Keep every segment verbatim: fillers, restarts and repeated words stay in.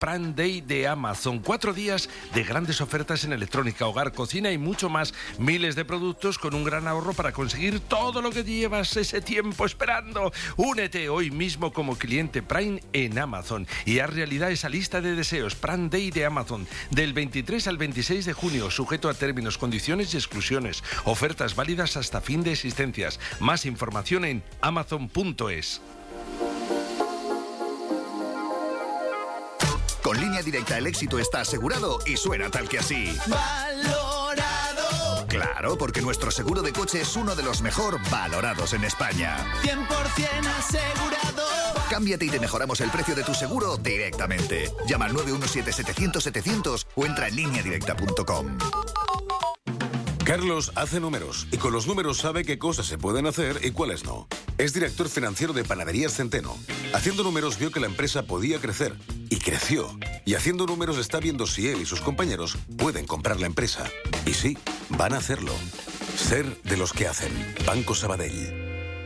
Prime Day de Amazon. Cuatro días de grandes ofertas en electrónica, hogar, cocina y mucho más. Miles de productos con un gran ahorro para conseguir todo lo que llevas ese tiempo esperando. Únete hoy mismo como cliente Prime en Amazon y haz realidad esa lista de deseos. Prime Day de Amazon, del veintitrés al veintiséis de junio, sujeto a términos, condiciones y exclusiones. Ofertas válidas hasta fin de existencias. Más información en amazon punto es. Con Línea Directa el éxito está asegurado y suena tal que así. ¡Valorado! Claro, porque nuestro seguro de coche es uno de los mejor valorados en España. cien por ciento asegurado. Cámbiate y te mejoramos el precio de tu seguro directamente. Llama al nueve uno siete, setecientos, setecientos o entra en línea directa punto com. Carlos hace números y con los números sabe qué cosas se pueden hacer y cuáles no. Es director financiero de Panaderías Centeno. Haciendo números vio que la empresa podía crecer y creció. Y haciendo números está viendo si él y sus compañeros pueden comprar la empresa. Y sí, van a hacerlo. Ser de los que hacen. Banco Sabadell.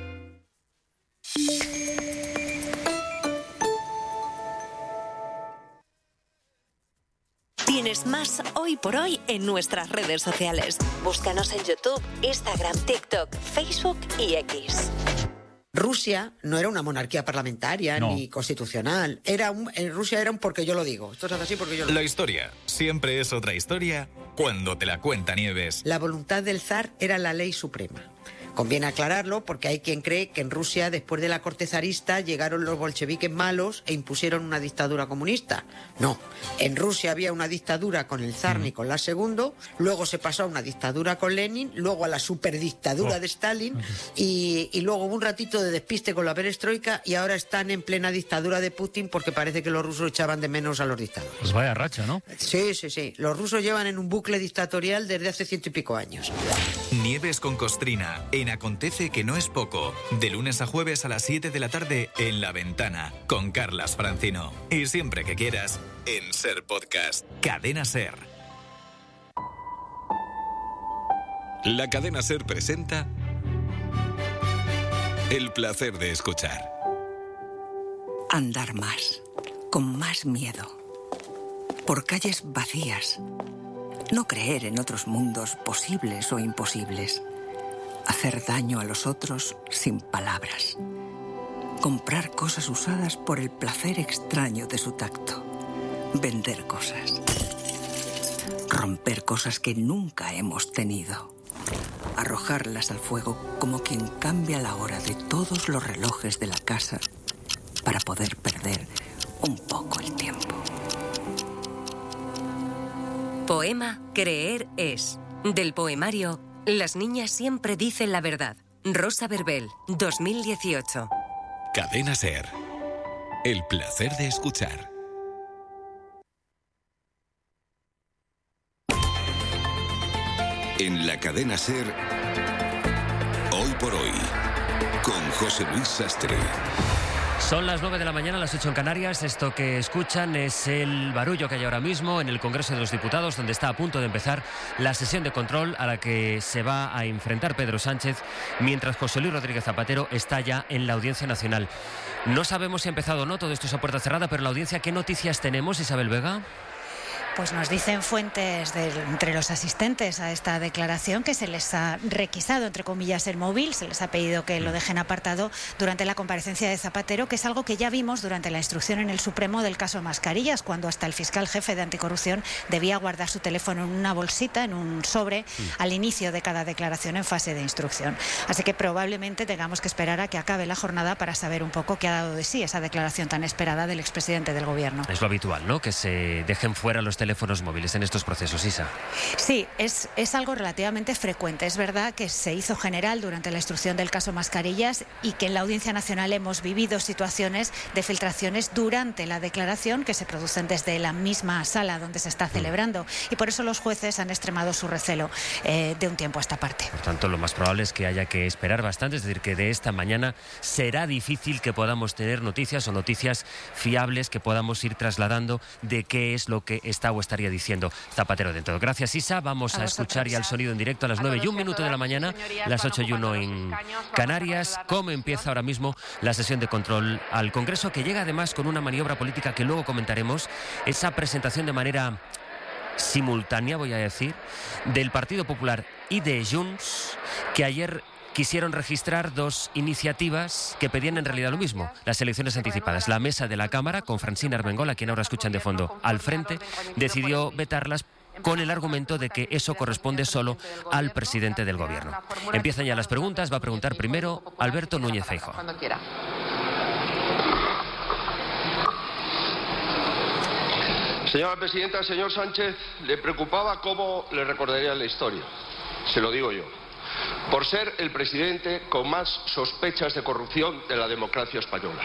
Tienes más Hoy por Hoy en nuestras redes sociales. Búscanos en YouTube, Instagram, TikTok, Facebook y X. Rusia no era una monarquía parlamentaria no. ni constitucional. Era un, en Rusia era un porque yo lo digo. Esto es así porque yo lo digo. La historia siempre es otra historia cuando te la cuenta Nieves. La voluntad del zar era la ley suprema. Conviene aclararlo porque hay quien cree que en Rusia, después de la corte zarista, llegaron los bolcheviques malos e impusieron una dictadura comunista. No, en Rusia había una dictadura con el zar Nicolás segundo, luego se pasó a una dictadura con Lenin, luego a la superdictadura oh. de Stalin y, y luego hubo un ratito de despiste con la perestroika y ahora están en plena dictadura de Putin porque parece que los rusos echaban de menos a los dictadores. Pues vaya racha, ¿no? Sí, sí, sí. Los rusos llevan en un bucle dictatorial desde hace ciento y pico años. Nieves con Costrina, en Acontece que no es poco. De lunes a jueves a las siete de la tarde en La Ventana, con Carlas Francino. Y siempre que quieras, en Ser Podcast. Cadena Ser. La cadena Ser presenta El placer de escuchar. Andar más, con más miedo. Por calles vacías. No creer en otros mundos posibles o imposibles. Hacer daño a los otros sin palabras. Comprar cosas usadas por el placer extraño de su tacto. Vender cosas. Romper cosas que nunca hemos tenido. Arrojarlas al fuego como quien cambia la hora de todos los relojes de la casa para poder perder un poco el tiempo. Poema Creer es, del poemario Las niñas siempre dicen la verdad. Rosa Verbel, dos mil dieciocho. Cadena Ser. El placer de escuchar. En la cadena Ser, Hoy por Hoy, con José Luis Sastre. Son las nueve de la mañana, las ocho en Canarias. Esto que escuchan es el barullo que hay ahora mismo en el Congreso de los Diputados, donde está a punto de empezar la sesión de control a la que se va a enfrentar Pedro Sánchez, mientras José Luis Rodríguez Zapatero está ya en la Audiencia Nacional. No sabemos si ha empezado o no, todo esto es a puerta cerrada, pero en la audiencia, ¿qué noticias tenemos, Isabel Vega? Pues nos dicen fuentes de, entre los asistentes a esta declaración que se les ha requisado, entre comillas, el móvil, se les ha pedido que lo dejen apartado durante la comparecencia de Zapatero, que es algo que ya vimos durante la instrucción en el Supremo del caso Mascarillas, cuando hasta el fiscal jefe de anticorrupción debía guardar su teléfono en una bolsita, en un sobre, sí. al inicio de cada declaración en fase de instrucción. Así que probablemente tengamos que esperar a que acabe la jornada para saber un poco qué ha dado de sí esa declaración tan esperada del expresidente del Gobierno. Es lo habitual, ¿no?, que se dejen fuera los teléfonos teléfonos móviles en estos procesos, Isa. Sí, es, es algo relativamente frecuente. Es verdad que se hizo general durante la instrucción del caso Mascarillas y que en la Audiencia Nacional hemos vivido situaciones de filtraciones durante la declaración que se producen desde la misma sala donde se está celebrando. Y por eso los jueces han extremado su recelo eh, de un tiempo a esta parte. Por tanto, lo más probable es que haya que esperar bastante, es decir, que de esta mañana será difícil que podamos tener noticias o noticias fiables que podamos ir trasladando de qué es lo que está o estaría diciendo Zapatero dentro. Gracias, Isa. Vamos a, a escuchar ya el sonido en directo a las nueve y un minuto de la mañana, las ocho y uno en Canarias. ¿Cómo empieza ahora mismo la sesión de control al Congreso, que llega además con una maniobra política que luego comentaremos, esa presentación de manera simultánea, voy a decir, del Partido Popular y de Junts, que ayer quisieron registrar dos iniciativas que pedían en realidad lo mismo, las elecciones anticipadas. La mesa de la Cámara, con Francina Armengol, a quien ahora escuchan de fondo al frente, decidió vetarlas con el argumento de que eso corresponde solo al presidente del Gobierno. Empiezan ya las preguntas. Va a preguntar primero Alberto Núñez Feijóo. Señora presidenta, señor Sánchez, le preocupaba cómo le recordaría la historia. Se lo digo yo. Por ser el presidente con más sospechas de corrupción de la democracia española.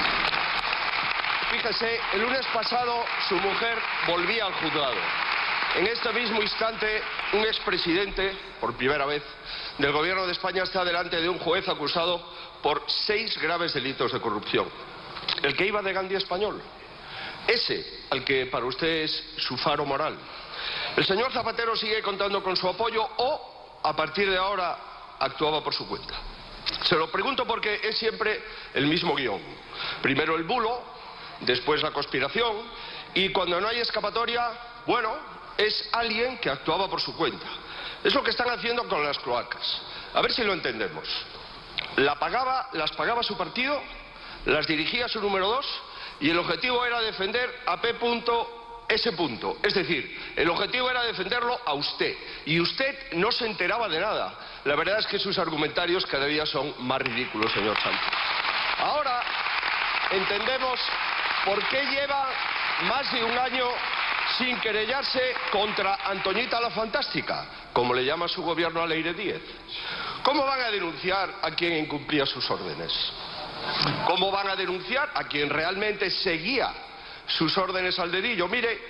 Fíjese, el lunes pasado su mujer volvía al juzgado. En este mismo instante, un expresidente, por primera vez, del Gobierno de España está delante de un juez acusado por seis graves delitos de corrupción. El que iba de Gandhi español. Ese, al que para usted es su faro moral. El señor Zapatero sigue contando con su apoyo o, a partir de ahora, actuaba por su cuenta. Se lo pregunto porque es siempre el mismo guión. Primero el bulo, después la conspiración, y cuando no hay escapatoria, bueno, es alguien que actuaba por su cuenta. Es lo que están haciendo con las cloacas. A ver si lo entendemos. La pagaba, las pagaba su partido, las dirigía su número dos, y el objetivo era defender a P. S. Es decir, el objetivo era defenderlo a usted. Y usted no se enteraba de nada. La verdad es que sus argumentarios cada día son más ridículos, señor Sánchez. Ahora entendemos por qué lleva más de un año sin querellarse contra Antoñita la Fantástica, como le llama su gobierno a Leire Díez. ¿Cómo van a denunciar a quien incumplía sus órdenes? ¿Cómo van a denunciar a quien realmente seguía sus órdenes al dedillo? Mire,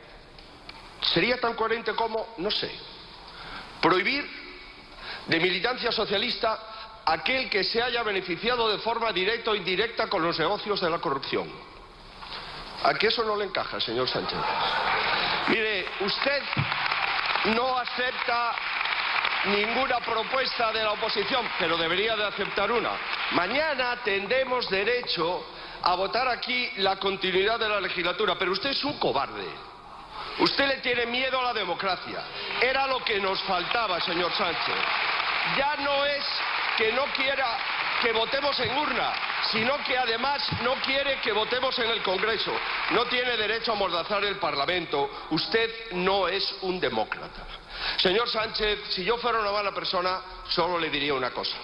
sería tan coherente como, no sé, prohibir de militancia socialista aquel que se haya beneficiado de forma directa o indirecta con los negocios de la corrupción. ¿A qué eso no le encaja, señor Sánchez? Mire, usted no acepta ninguna propuesta de la oposición, pero debería de aceptar una. Mañana tendremos derecho a votar aquí la continuidad de la legislatura, pero usted es un cobarde. Usted le tiene miedo a la democracia. Era lo que nos faltaba, señor Sánchez. Ya no es que no quiera que votemos en urna, sino que además no quiere que votemos en el Congreso. No tiene derecho a amordazar el Parlamento. Usted no es un demócrata. Señor Sánchez, si yo fuera una mala persona, solo le diría una cosa.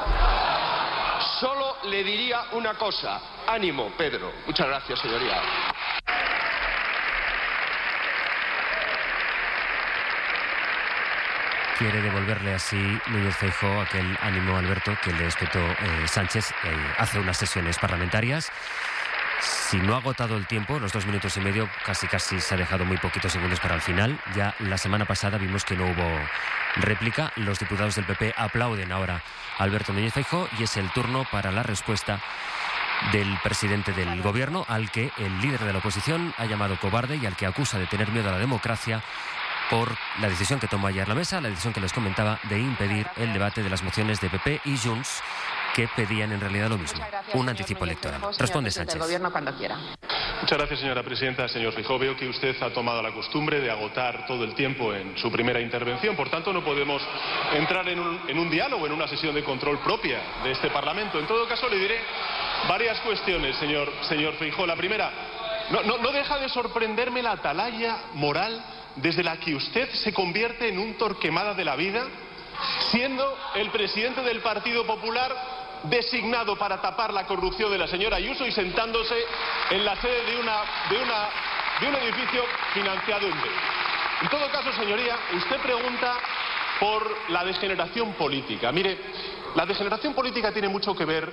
Solo le diría una cosa. Ánimo, Pedro. Muchas gracias, señoría. Quiere devolverle así Núñez Feijóo aquel ánimo, Alberto, que le espetó eh, Sánchez eh, hace unas sesiones parlamentarias. Si no ha agotado el tiempo, los dos minutos y medio, casi casi se ha dejado muy poquitos segundos para el final. Ya la semana pasada vimos que no hubo réplica. Los diputados del P P aplauden ahora a Alberto Núñez Feijóo y es el turno para la respuesta del presidente del Gobierno, al que el líder de la oposición ha llamado cobarde y al que acusa de tener miedo a la democracia por la decisión que tomó ayer la mesa, la decisión que les comentaba de impedir el debate de las mociones de P P y Junts, que pedían en realidad lo mismo, un anticipo electoral. Responde Sánchez. Muchas gracias, señora presidenta. Señor Feijóo, veo que usted ha tomado la costumbre de agotar todo el tiempo en su primera intervención. Por tanto, no podemos entrar en un, en un diálogo, en una sesión de control propia de este Parlamento. En todo caso, le diré varias cuestiones, señor, señor Feijóo. La primera, no, no, no deja de sorprenderme la atalaya moral desde la que usted se convierte en un Torquemada de la vida, siendo el presidente del Partido Popular designado para tapar la corrupción de la señora Ayuso y sentándose en la sede de, una, de, una, de un edificio financiado en B. En todo caso, señoría, usted pregunta por la degeneración política. Mire, la degeneración política tiene mucho que ver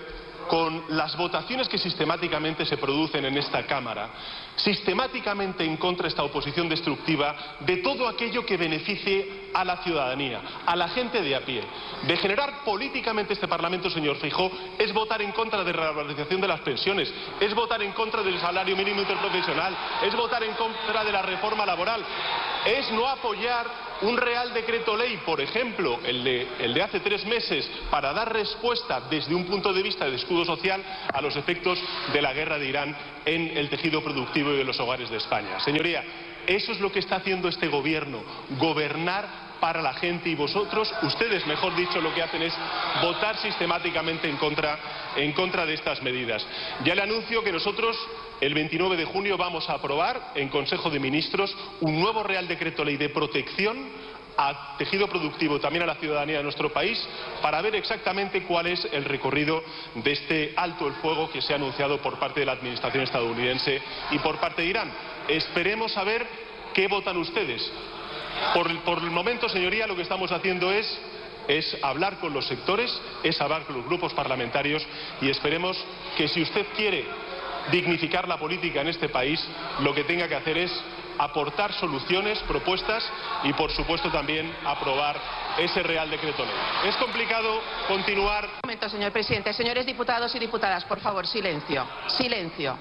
con las votaciones que sistemáticamente se producen en esta Cámara, sistemáticamente en contra de esta oposición destructiva de todo aquello que beneficie a la ciudadanía, a la gente de a pie. Degenerar políticamente este Parlamento, señor Feijóo, es votar en contra de la revalorización de las pensiones, es votar en contra del salario mínimo interprofesional, es votar en contra de la reforma laboral, es no apoyar un Real Decreto Ley, por ejemplo, el de, el de hace tres meses, para dar respuesta desde un punto de vista de escudo social a los efectos de la guerra de Irán en el tejido productivo y de los hogares de España. Señoría, eso es lo que está haciendo este gobierno, gobernar para la gente, y vosotros, ustedes mejor dicho, lo que hacen es votar sistemáticamente en contra, en contra de estas medidas. Ya le anuncio que nosotros el veintinueve de junio vamos a aprobar en Consejo de Ministros un nuevo Real Decreto Ley de protección a tejido productivo y también a la ciudadanía de nuestro país, para ver exactamente cuál es el recorrido de este alto el fuego que se ha anunciado por parte de la administración estadounidense y por parte de Irán. Esperemos a ver qué votan ustedes. Por, por el momento, señoría, lo que estamos haciendo es, es hablar con los sectores, es hablar con los grupos parlamentarios, y esperemos que, si usted quiere dignificar la política en este país, lo que tenga que hacer es aportar soluciones, propuestas y, por supuesto, también aprobar ese Real Decreto Ley. Es complicado continuar. Un momento, señor presidente. Señores diputados y diputadas, por favor, silencio. Silencio.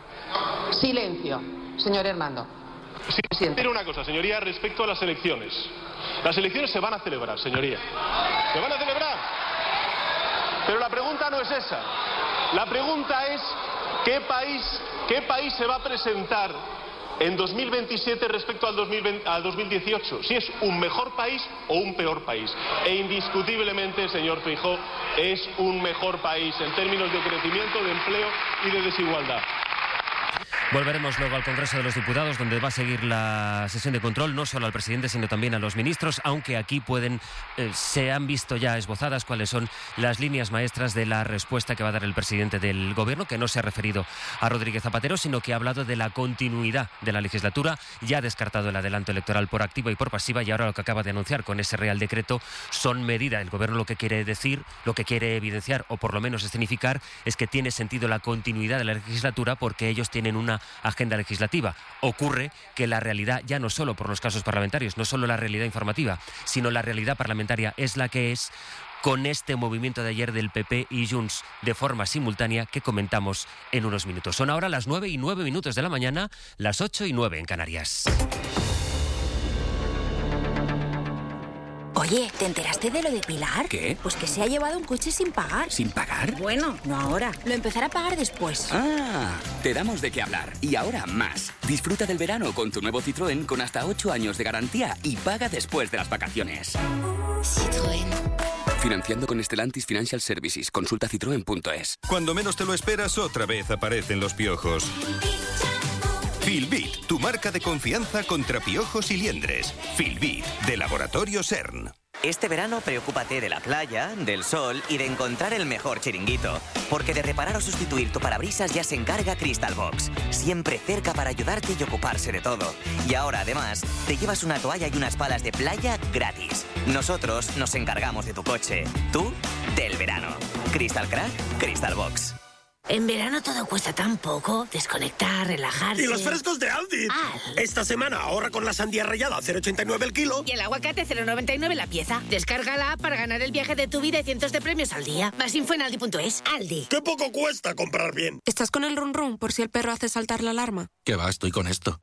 Silencio. Señor Hernando. Sí, pero una cosa, señoría, respecto a las elecciones. Las elecciones se van a celebrar, señoría. Se van a celebrar. Pero la pregunta no es esa. La pregunta es ¿qué país, qué país se va a presentar en dos mil veintisiete respecto al dos mil veinte, al dos mil dieciocho? Si es un mejor país o un peor país. E indiscutiblemente, señor Feijóo, es un mejor país en términos de crecimiento, de empleo y de desigualdad. Volveremos luego al Congreso de los Diputados, donde va a seguir la sesión de control, no solo al presidente, sino también a los ministros, aunque aquí pueden, eh, se han visto ya esbozadas cuáles son las líneas maestras de la respuesta que va a dar el presidente del Gobierno, que no se ha referido a Rodríguez Zapatero, sino que ha hablado de la continuidad de la legislatura. Ya ha descartado el adelanto electoral por activa y por pasiva, y ahora lo que acaba de anunciar con ese Real Decreto son medidas. El Gobierno lo que quiere decir, lo que quiere evidenciar, o por lo menos escenificar, es que tiene sentido la continuidad de la legislatura porque ellos tienen una agenda legislativa. Ocurre que la realidad, ya no solo por los casos parlamentarios, no solo la realidad informativa, sino la realidad parlamentaria es la que es, con este movimiento de ayer del P P y Junts de forma simultánea que comentamos en unos minutos. Son ahora las nueve y nueve minutos de la mañana, las ocho y nueve en Canarias. Oye, ¿te enteraste de lo de Pilar? ¿Qué? Pues que se ha llevado un coche sin pagar. ¿Sin pagar? Bueno, no ahora. Lo empezará a pagar después. Ah, te damos de qué hablar. Y ahora más. Disfruta del verano con tu nuevo Citroën con hasta ocho años de garantía y paga después de las vacaciones. Citroën. Financiando con Stellantis Financial Services. Consulta citroen punto es. Cuando menos te lo esperas, otra vez aparecen los piojos. Filbit, tu marca de confianza contra piojos y liendres. Filbit, de Laboratorio CERN. Este verano preocúpate de la playa, del sol y de encontrar el mejor chiringuito. Porque de reparar o sustituir tu parabrisas ya se encarga Crystal Box. Siempre cerca para ayudarte y ocuparse de todo. Y ahora, además, te llevas una toalla y unas palas de playa gratis. Nosotros nos encargamos de tu coche. Tú, del verano. Crystal Crack, Crystal Box. En verano todo cuesta tan poco. Desconectar, relajarse. ¡Y los frescos de Aldi! Aldi. Esta semana ahorra con la sandía rallada a cero coma ochenta y nueve el kilo. Y el aguacate cero coma noventa y nueve la pieza. Descarga la app para ganar el viaje de tu vida y cientos de premios al día. Más info en aldi punto es. Aldi. ¡Qué poco cuesta comprar bien! ¿Estás con el run run por si el perro hace saltar la alarma? ¿Qué va? Estoy con esto.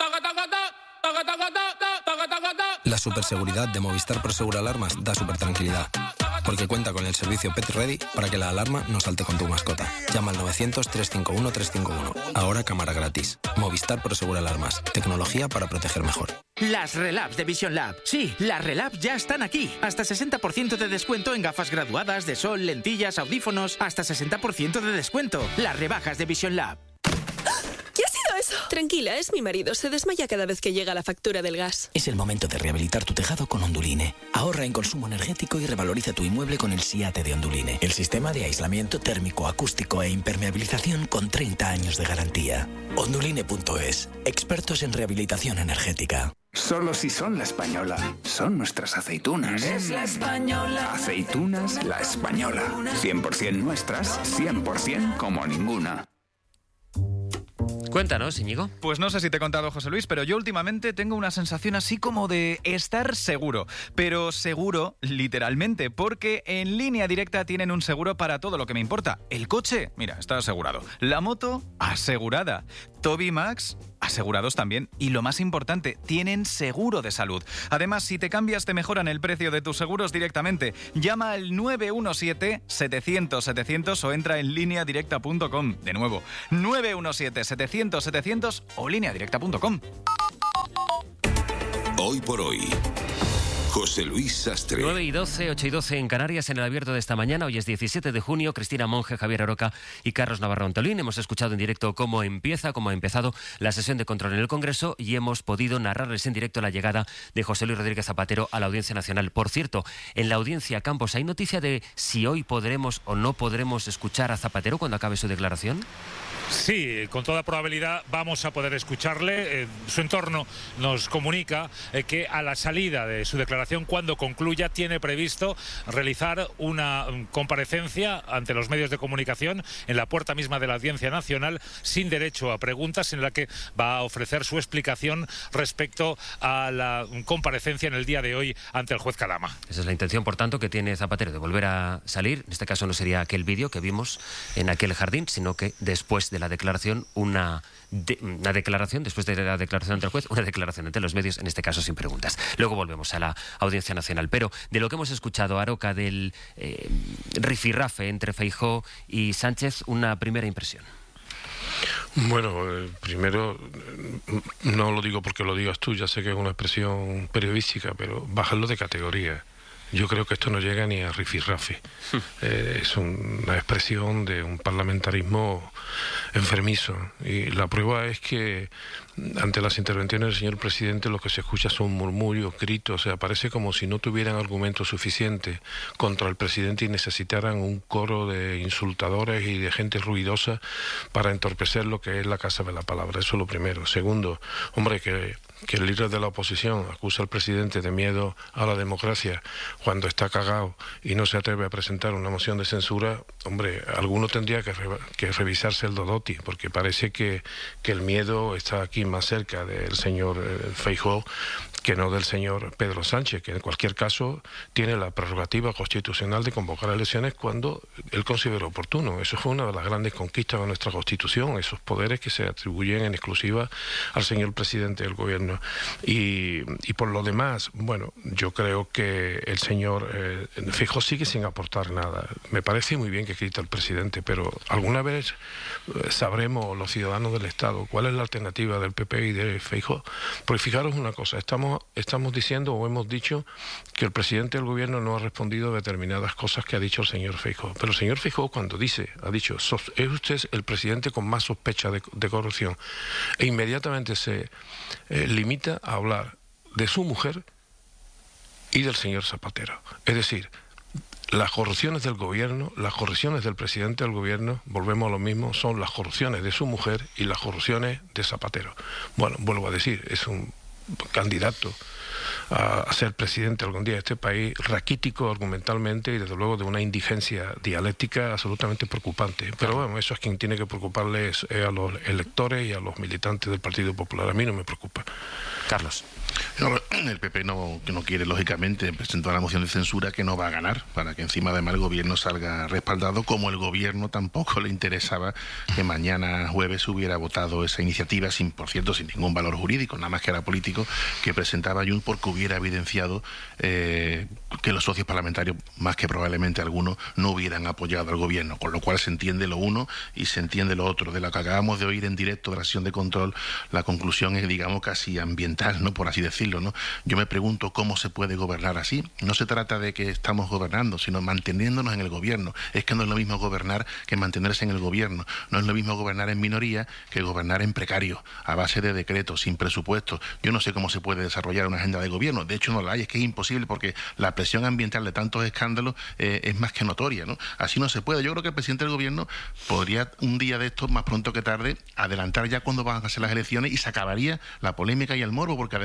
La superseguridad de Movistar Prosegur Alarmas da super tranquilidad. Porque cuenta con el servicio Pet Ready para que la alarma no salte con tu mascota. Llama al novecientos, trescientos cincuenta y uno, trescientos cincuenta y uno. Ahora cámara gratis. Movistar Prosegur Alarmas. Tecnología para proteger mejor. Las Relabs de Vision Lab. Sí, las Relabs ya están aquí. Hasta sesenta por ciento de descuento en gafas graduadas, de sol, lentillas, audífonos. Hasta sesenta por ciento de descuento. Las rebajas de Vision Lab. ¿Qué ha sido eso? Tranquila, es mi marido. Se desmaya cada vez que llega la factura del gas. Es el momento de rehabilitar tu tejado con Onduline. Ahorra en consumo energético y revaloriza tu inmueble con el SIATE de Onduline. El sistema de aislamiento térmico, acústico e impermeabilización con treinta años de garantía. Onduline punto es. Expertos en rehabilitación energética. Solo si son La Española. Son nuestras aceitunas. Es La Española. Aceitunas La Española. cien por ciento nuestras, cien por ciento como ninguna. Cuéntanos, Íñigo. Pues no sé si te he contado, José Luis, pero yo últimamente tengo una sensación así como de estar seguro. Pero seguro, literalmente, porque en Línea Directa tienen un seguro para todo lo que me importa. El coche, mira, está asegurado. La moto, asegurada. Toby Max, asegurados también. Y lo más importante, tienen seguro de salud. Además, si te cambias, te mejoran el precio de tus seguros directamente. Llama al nueve uno siete, setecientos, setecientos o entra en línea directa punto com. De nuevo, nueve uno siete, setecientos, setecientos o línea directa punto com. Hoy por hoy, José Luis Sastre. nueve y doce, ocho y doce en Canarias, en el abierto de esta mañana. Hoy es diecisiete de junio. Cristina Monge, Javier Aroca y Carlos Navarro Antolín. Hemos escuchado en directo cómo empieza, cómo ha empezado la sesión de control en el Congreso y hemos podido narrarles en directo la llegada de José Luis Rodríguez Zapatero a la Audiencia Nacional. Por cierto, en la audiencia, Campos, ¿hay noticia de si hoy podremos o no podremos escuchar a Zapatero cuando acabe su declaración? Sí, con toda probabilidad vamos a poder escucharle. Eh, su entorno nos comunica eh, que a la salida de su declaración, cuando concluya, tiene previsto realizar una um, comparecencia ante los medios de comunicación en la puerta misma de la Audiencia Nacional, sin derecho a preguntas, en la que va a ofrecer su explicación respecto a la um, comparecencia en el día de hoy ante el juez Calama. Esa es la intención, por tanto, que tiene Zapatero, de volver a salir. En este caso no sería aquel vídeo que vimos en aquel jardín, sino que después de la declaración, una, de, una declaración, después de la declaración ante el juez, una declaración ante los medios, en este caso sin preguntas. Luego volvemos a la Audiencia Nacional. Pero de lo que hemos escuchado, Aroca, del eh, rifirrafe entre Feijóo y Sánchez, una primera impresión. Bueno, eh, primero, no lo digo porque lo digas tú, ya sé que es una expresión periodística, pero bajarlo de categoría. Yo creo que esto no llega ni a rifirrafe. Eh, es un, una expresión de un parlamentarismo enfermizo. Y la prueba es que ante las intervenciones del señor presidente lo que se escucha son murmullos, gritos. O sea, parece como si no tuvieran argumento suficiente contra el presidente y necesitaran un coro de insultadores y de gente ruidosa para entorpecer lo que es la casa de la palabra. Eso es lo primero. Segundo, hombre, que... que el líder de la oposición acusa al presidente de miedo a la democracia cuando está cagado y no se atreve a presentar una moción de censura, hombre, alguno tendría que, re que revisarse el Dodoti, porque parece que, que el miedo está aquí más cerca del señor eh, Feijóo que no del señor Pedro Sánchez, que en cualquier caso tiene la prerrogativa constitucional de convocar elecciones cuando él considere oportuno. Eso fue una de las grandes conquistas de nuestra Constitución, esos poderes que se atribuyen en exclusiva al señor presidente del gobierno. Y, y por lo demás, bueno, yo creo que el señor eh, Feijóo sigue sin aportar nada. Me parece muy bien que grita el presidente, pero alguna vez eh, sabremos los ciudadanos del Estado cuál es la alternativa del P P y de Feijóo. Porque fijaros una cosa, estamos Estamos diciendo o hemos dicho que el presidente del gobierno no ha respondido a determinadas cosas que ha dicho el señor Feijóo. Pero el señor Feijóo, cuando dice, ha dicho, es usted el presidente con más sospecha de, de corrupción, e inmediatamente se eh, limita a hablar de su mujer y del señor Zapatero. Es decir, las corrupciones del gobierno, las corrupciones del presidente del gobierno, volvemos a lo mismo, son las corrupciones de su mujer y las corrupciones de Zapatero. Bueno, vuelvo a decir, es un candidato a, a ser presidente algún día de este país, raquítico argumentalmente y desde luego de una indigencia dialéctica absolutamente preocupante. Pero bueno, eso es quien tiene que preocuparles eh, a los electores y a los militantes del Partido Popular. A mí no me preocupa. Carlos. El P P no, no quiere, lógicamente, presentar una moción de censura que no va a ganar, para que encima además el gobierno salga respaldado, como el gobierno tampoco le interesaba que mañana jueves hubiera votado esa iniciativa, sin, por cierto, sin ningún valor jurídico, nada más que era político, que presentaba Junts, porque hubiera evidenciado eh, que los socios parlamentarios, más que probablemente algunos, no hubieran apoyado al gobierno, con lo cual se entiende lo uno y se entiende lo otro. De lo que acabamos de oír en directo de la sesión de control, la conclusión es, digamos, casi ambiental, ¿no?, por así decirlo, ¿no? Yo me pregunto cómo se puede gobernar así. No se trata de que estamos gobernando, sino manteniéndonos en el gobierno. Es que no es lo mismo gobernar que mantenerse en el gobierno. No es lo mismo gobernar en minoría que gobernar en precario, a base de decretos, sin presupuesto. Yo no sé cómo se puede desarrollar una agenda de gobierno. De hecho, no la hay. Es que es imposible, porque la presión ambiental de tantos escándalos eh, es más que notoria, ¿no? Así no se puede. Yo creo que el presidente del gobierno podría, un día de estos, más pronto que tarde, adelantar ya cuándo van a ser las elecciones y se acabaría la polémica y el morbo, porque además tienen que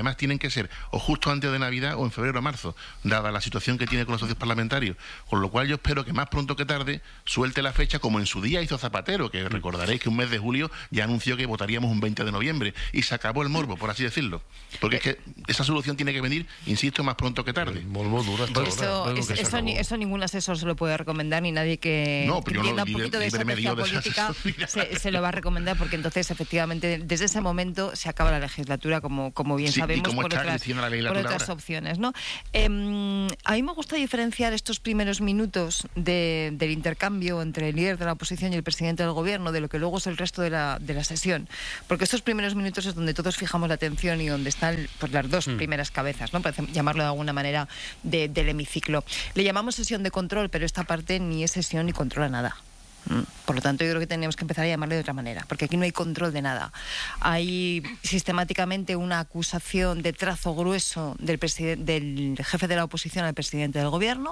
que ser o justo antes de Navidad o en febrero o marzo, dada la situación que tiene con los socios parlamentarios. Con lo cual yo espero que más pronto que tarde suelte la fecha, como en su día hizo Zapatero, que recordaréis que un mes de julio ya anunció que votaríamos un veinte de noviembre y se acabó el morbo, por así decirlo. Porque es que esa solución tiene que venir, insisto, más pronto que tarde. El morbo dura hasta eso, es, eso, ni, eso ningún asesor se lo puede recomendar, ni nadie que no, pero entienda no, un poquito de estrategia política se, se lo va a recomendar, porque entonces efectivamente desde ese momento se acaba la legislatura, como, como bien sí, sabemos, por otras, por otras ahora? opciones, ¿no? Eh, a mí me gusta diferenciar estos primeros minutos de, del intercambio entre el líder de la oposición y el presidente del gobierno de lo que luego es el resto de la, de la sesión, porque estos primeros minutos es donde todos fijamos la atención y donde están pues, las dos mm. primeras cabezas, ¿no? Para llamarlo de alguna manera de, del hemiciclo. Le llamamos sesión de control, pero esta parte ni es sesión ni controla nada. Por lo tanto, yo creo que tenemos que empezar a llamarle de otra manera, porque aquí no hay control de nada. Hay sistemáticamente una acusación de trazo grueso del, del jefe de la oposición al presidente del gobierno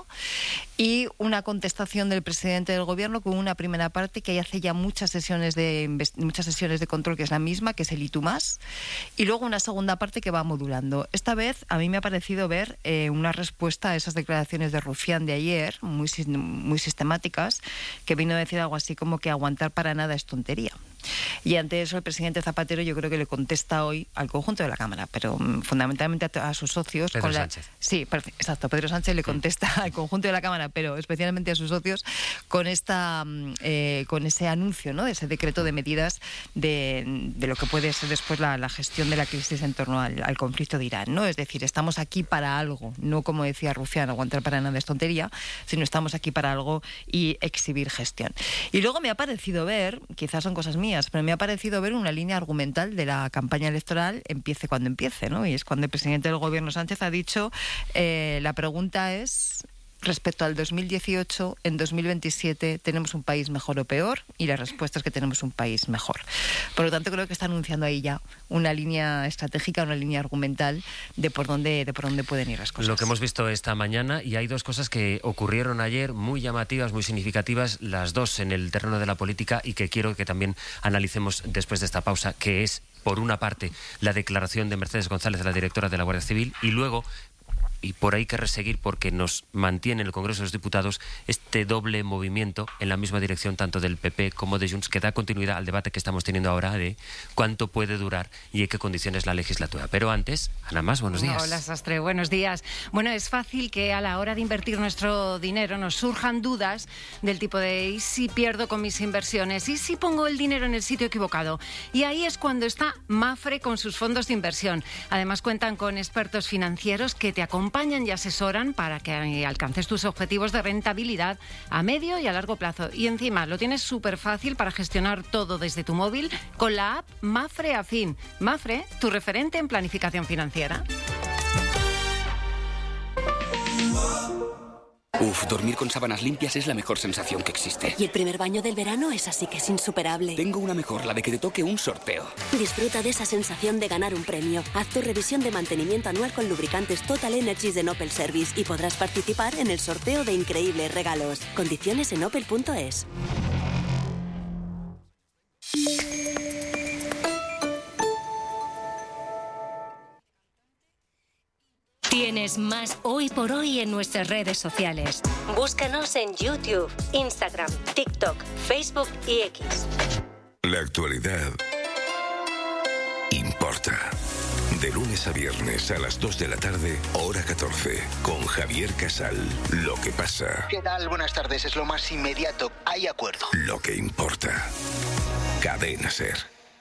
y una contestación del presidente del gobierno con una primera parte que hace ya muchas sesiones de muchas sesiones de control, que es la misma, que es el y tú más, y luego una segunda parte que va modulando. Esta vez a mí me ha parecido ver eh, una respuesta a esas declaraciones de Rufián de ayer, muy, muy sistemáticas, que vino a decir algo así como que aguantar para nada es tontería. Y ante eso el presidente Zapatero yo creo que le contesta hoy al conjunto de la Cámara, pero um, fundamentalmente a, a sus socios. Pedro con la, Sánchez. Sí, exacto. Pedro Sánchez le contesta mm. al conjunto de la Cámara, pero especialmente a sus socios con esta eh, con ese anuncio, ¿no? De ese decreto de medidas de, de lo que puede ser después la, la gestión de la crisis en torno al, al conflicto de Irán, ¿no? Es decir, estamos aquí para algo, no como decía Rufián, aguantar para nada es tontería, sino estamos aquí para algo y exhibir gestión. Y luego me ha parecido ver, quizás son cosas mías, pero me ha parecido ver una línea argumental de la campaña electoral, empiece cuando empiece, ¿no? Y es cuando el presidente del gobierno, Sánchez, ha dicho, eh, la pregunta es, respecto al dos mil dieciocho, en dos mil veintisiete, ¿tenemos un país mejor o peor? Y la respuesta es que tenemos un país mejor. Por lo tanto, creo que está anunciando ahí ya una línea estratégica, una línea argumental de por dónde, de por dónde pueden ir las cosas. Lo que hemos visto esta mañana, y hay dos cosas que ocurrieron ayer muy llamativas, muy significativas, las dos en el terreno de la política, y que quiero que también analicemos después de esta pausa, que es, por una parte, la declaración de Mercedes González, la directora de la Guardia Civil, y luego, y por ahí que reseguir porque nos mantiene en el Congreso de los Diputados este doble movimiento en la misma dirección tanto del P P como de Junts, que da continuidad al debate que estamos teniendo ahora de cuánto puede durar y en qué condiciones la legislatura. Pero antes, Ana Mas, buenos días. Hola, Sastre, buenos días. Bueno, es fácil que a la hora de invertir nuestro dinero nos surjan dudas del tipo de ¿y si pierdo con mis inversiones? ¿Y si pongo el dinero en el sitio equivocado? Y ahí es cuando está Mapfre con sus fondos de inversión. Además cuentan con expertos financieros que te acompañan acompañan y asesoran para que alcances tus objetivos de rentabilidad a medio y a largo plazo. Y encima lo tienes súper fácil para gestionar todo desde tu móvil con la app Mapfre Afin. Mapfre, tu referente en planificación financiera. Uf, dormir con sábanas limpias es la mejor sensación que existe. Y el primer baño del verano es así que es insuperable. Tengo una mejor, la de que te toque un sorteo. Disfruta de esa sensación de ganar un premio. Haz tu revisión de mantenimiento anual con lubricantes Total Energies de Opel Service y podrás participar en el sorteo de increíbles regalos. Condiciones en opel punto es. Tienes más Hoy por Hoy en nuestras redes sociales. Búscanos en YouTube, Instagram, TikTok, Facebook y X. La actualidad importa. De lunes a viernes a las dos de la tarde, hora catorce, con Javier Casal. Lo que pasa. ¿Qué tal? Buenas tardes. Es lo más inmediato. Hay acuerdo. Lo que importa. Cadena SER.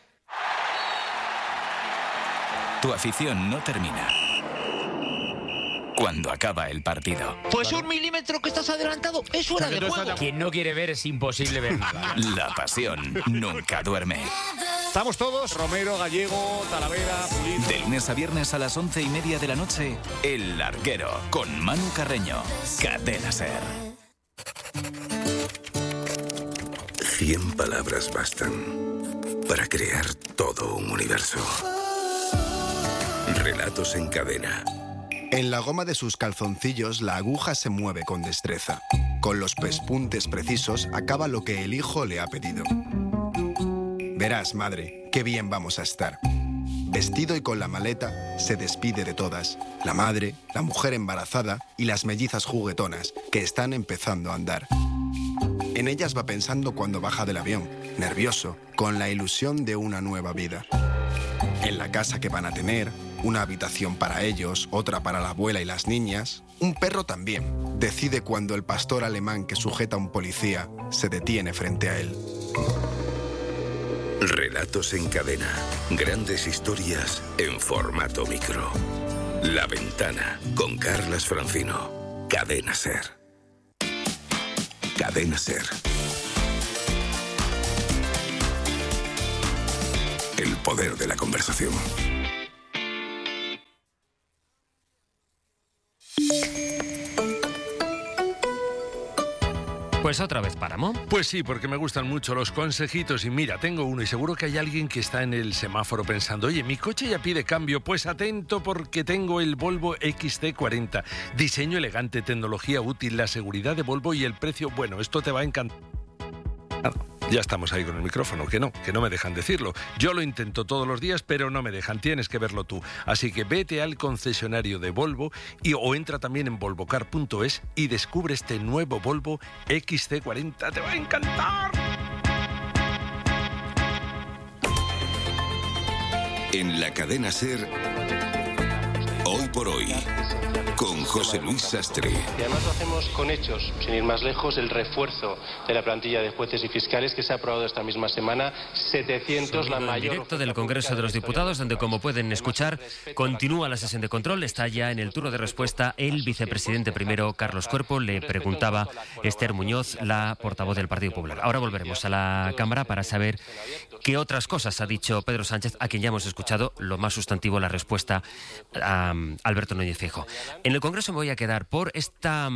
Tu afición no termina cuando acaba el partido. Pues un milímetro que estás adelantado es fuera de juego. Quien no quiere ver es imposible ver nada. La pasión nunca duerme. Estamos todos, Romero, Gallego, Talavera, Pulido. De lunes a viernes a las once y media de la noche, El Larguero, con Manu Carreño. Cadena SER. Cien palabras bastan para crear todo un universo. Relatos en cadena. En la goma de sus calzoncillos la aguja se mueve con destreza. Con los pespuntes precisos acaba lo que el hijo le ha pedido. Verás, madre, qué bien vamos a estar. vestido y con la maleta, se despide de todas. La madre, la mujer embarazada y las mellizas juguetonas, que están empezando a andar. En ellas va pensando cuando baja del avión, nervioso, con la ilusión de una nueva vida. En la casa que van a tener, una habitación para ellos, otra para la abuela y las niñas. Un perro también. Decide cuando el pastor alemán que sujeta a un policía se detiene frente a él. Relatos en cadena. Grandes historias en formato micro. La Ventana, con Carlas Francino. Cadena SER. Cadena SER. El poder de la conversación. Pues otra vez Páramo. Pues sí, porque me gustan mucho los consejitos y mira, tengo uno y seguro que hay alguien que está en el semáforo pensando, oye, mi coche ya pide cambio, pues atento porque tengo el Volvo X C cuarenta. Diseño elegante, tecnología útil, la seguridad de Volvo y el precio, bueno, esto te va a encantar. Ya estamos ahí con el micrófono, que no, que no me dejan decirlo. Yo lo intento todos los días, pero no me dejan, tienes que verlo tú. Así que vete al concesionario de Volvo y, o entra también en volvocar punto es y descubre este nuevo Volvo X C cuarenta. ¡Te va a encantar! En la cadena SER, Hoy por Hoy, con José Luis Sastre. Y además lo hacemos con hechos, sin ir más lejos, el refuerzo de la plantilla de jueces y fiscales que se ha aprobado esta misma semana, setecientos, la mayor... Directo del Congreso de los Diputados, donde, como pueden escuchar, continúa la sesión de control. Está ya en el turno de respuesta el vicepresidente primero, Carlos Cuerpo. Le preguntaba Esther Muñoz, la portavoz del Partido Popular. Ahora volveremos a la Cámara para saber qué otras cosas ha dicho Pedro Sánchez, a quien ya hemos escuchado lo más sustantivo, la respuesta a um, Alberto Núñez Feijóo. En el Congreso me voy a quedar por esta,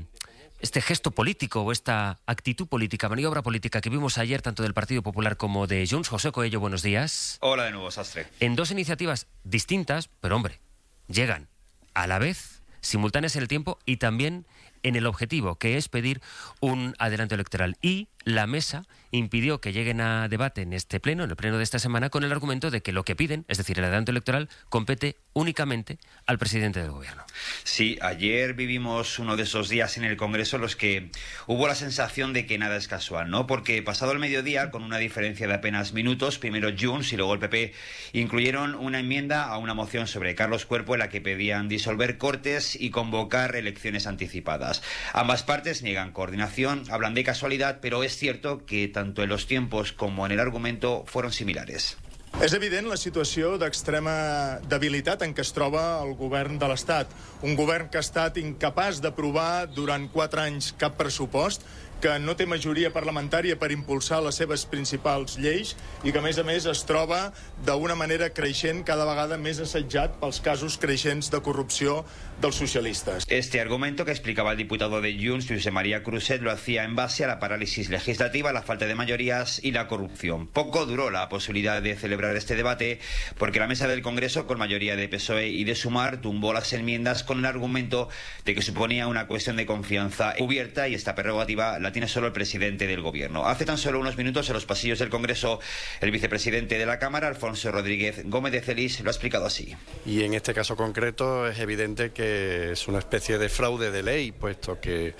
este gesto político o esta actitud política, maniobra política que vimos ayer tanto del Partido Popular como de Junts. José Coello, buenos días. Hola de nuevo, Sastre. En dos iniciativas distintas, pero hombre, llegan a la vez, simultáneas en el tiempo y también en el objetivo, que es pedir un adelanto electoral. Y la mesa impidió que lleguen a debate en este pleno, en el pleno de esta semana, con el argumento de que lo que piden, es decir, el adelanto electoral, compete únicamente al presidente del gobierno. Sí, ayer vivimos uno de esos días en el Congreso en los que hubo la sensación de que nada es casual, ¿no? Porque pasado el mediodía, con una diferencia de apenas minutos, primero Junts y luego el P P incluyeron una enmienda a una moción sobre Carlos Cuerpo en la que pedían disolver Cortes y convocar elecciones anticipadas. Ambas partes niegan coordinación, hablan de casualidad, pero es cierto que tanto en los tiempos como en el argumento fueron similares. És evident la situació d'extrema debilitat en què es troba el govern de l'Estat. Un govern que ha estat incapaç d'aprovar durant quatre anys cap pressupost, que no té majoria parlamentària per impulsar les seves principals lleis i que, a més a més, es troba d'una manera creixent cada vegada més assetjat pels casos creixents de corrupció dels socialistes. Este argumento que explicaba el diputado de Junts, José María Cruzet, lo hacía en base a la parálisis legislativa, la falta de mayorías y la corrupción. Poco duró la posibilidad de celebrar este debate porque la mesa del Congreso, con mayoría de P S O E y de Sumar, tumbó las enmiendas con el argumento de que suponía una cuestión de confianza cubierta y esta prerrogativa la tiene solo el presidente del gobierno. Hace tan solo unos minutos en los pasillos del Congreso, el vicepresidente de la Cámara, Alfonso Rodríguez Gómez de Celis, lo ha explicado así. Y en este caso concreto es evidente que es una especie de fraude de ley, puesto que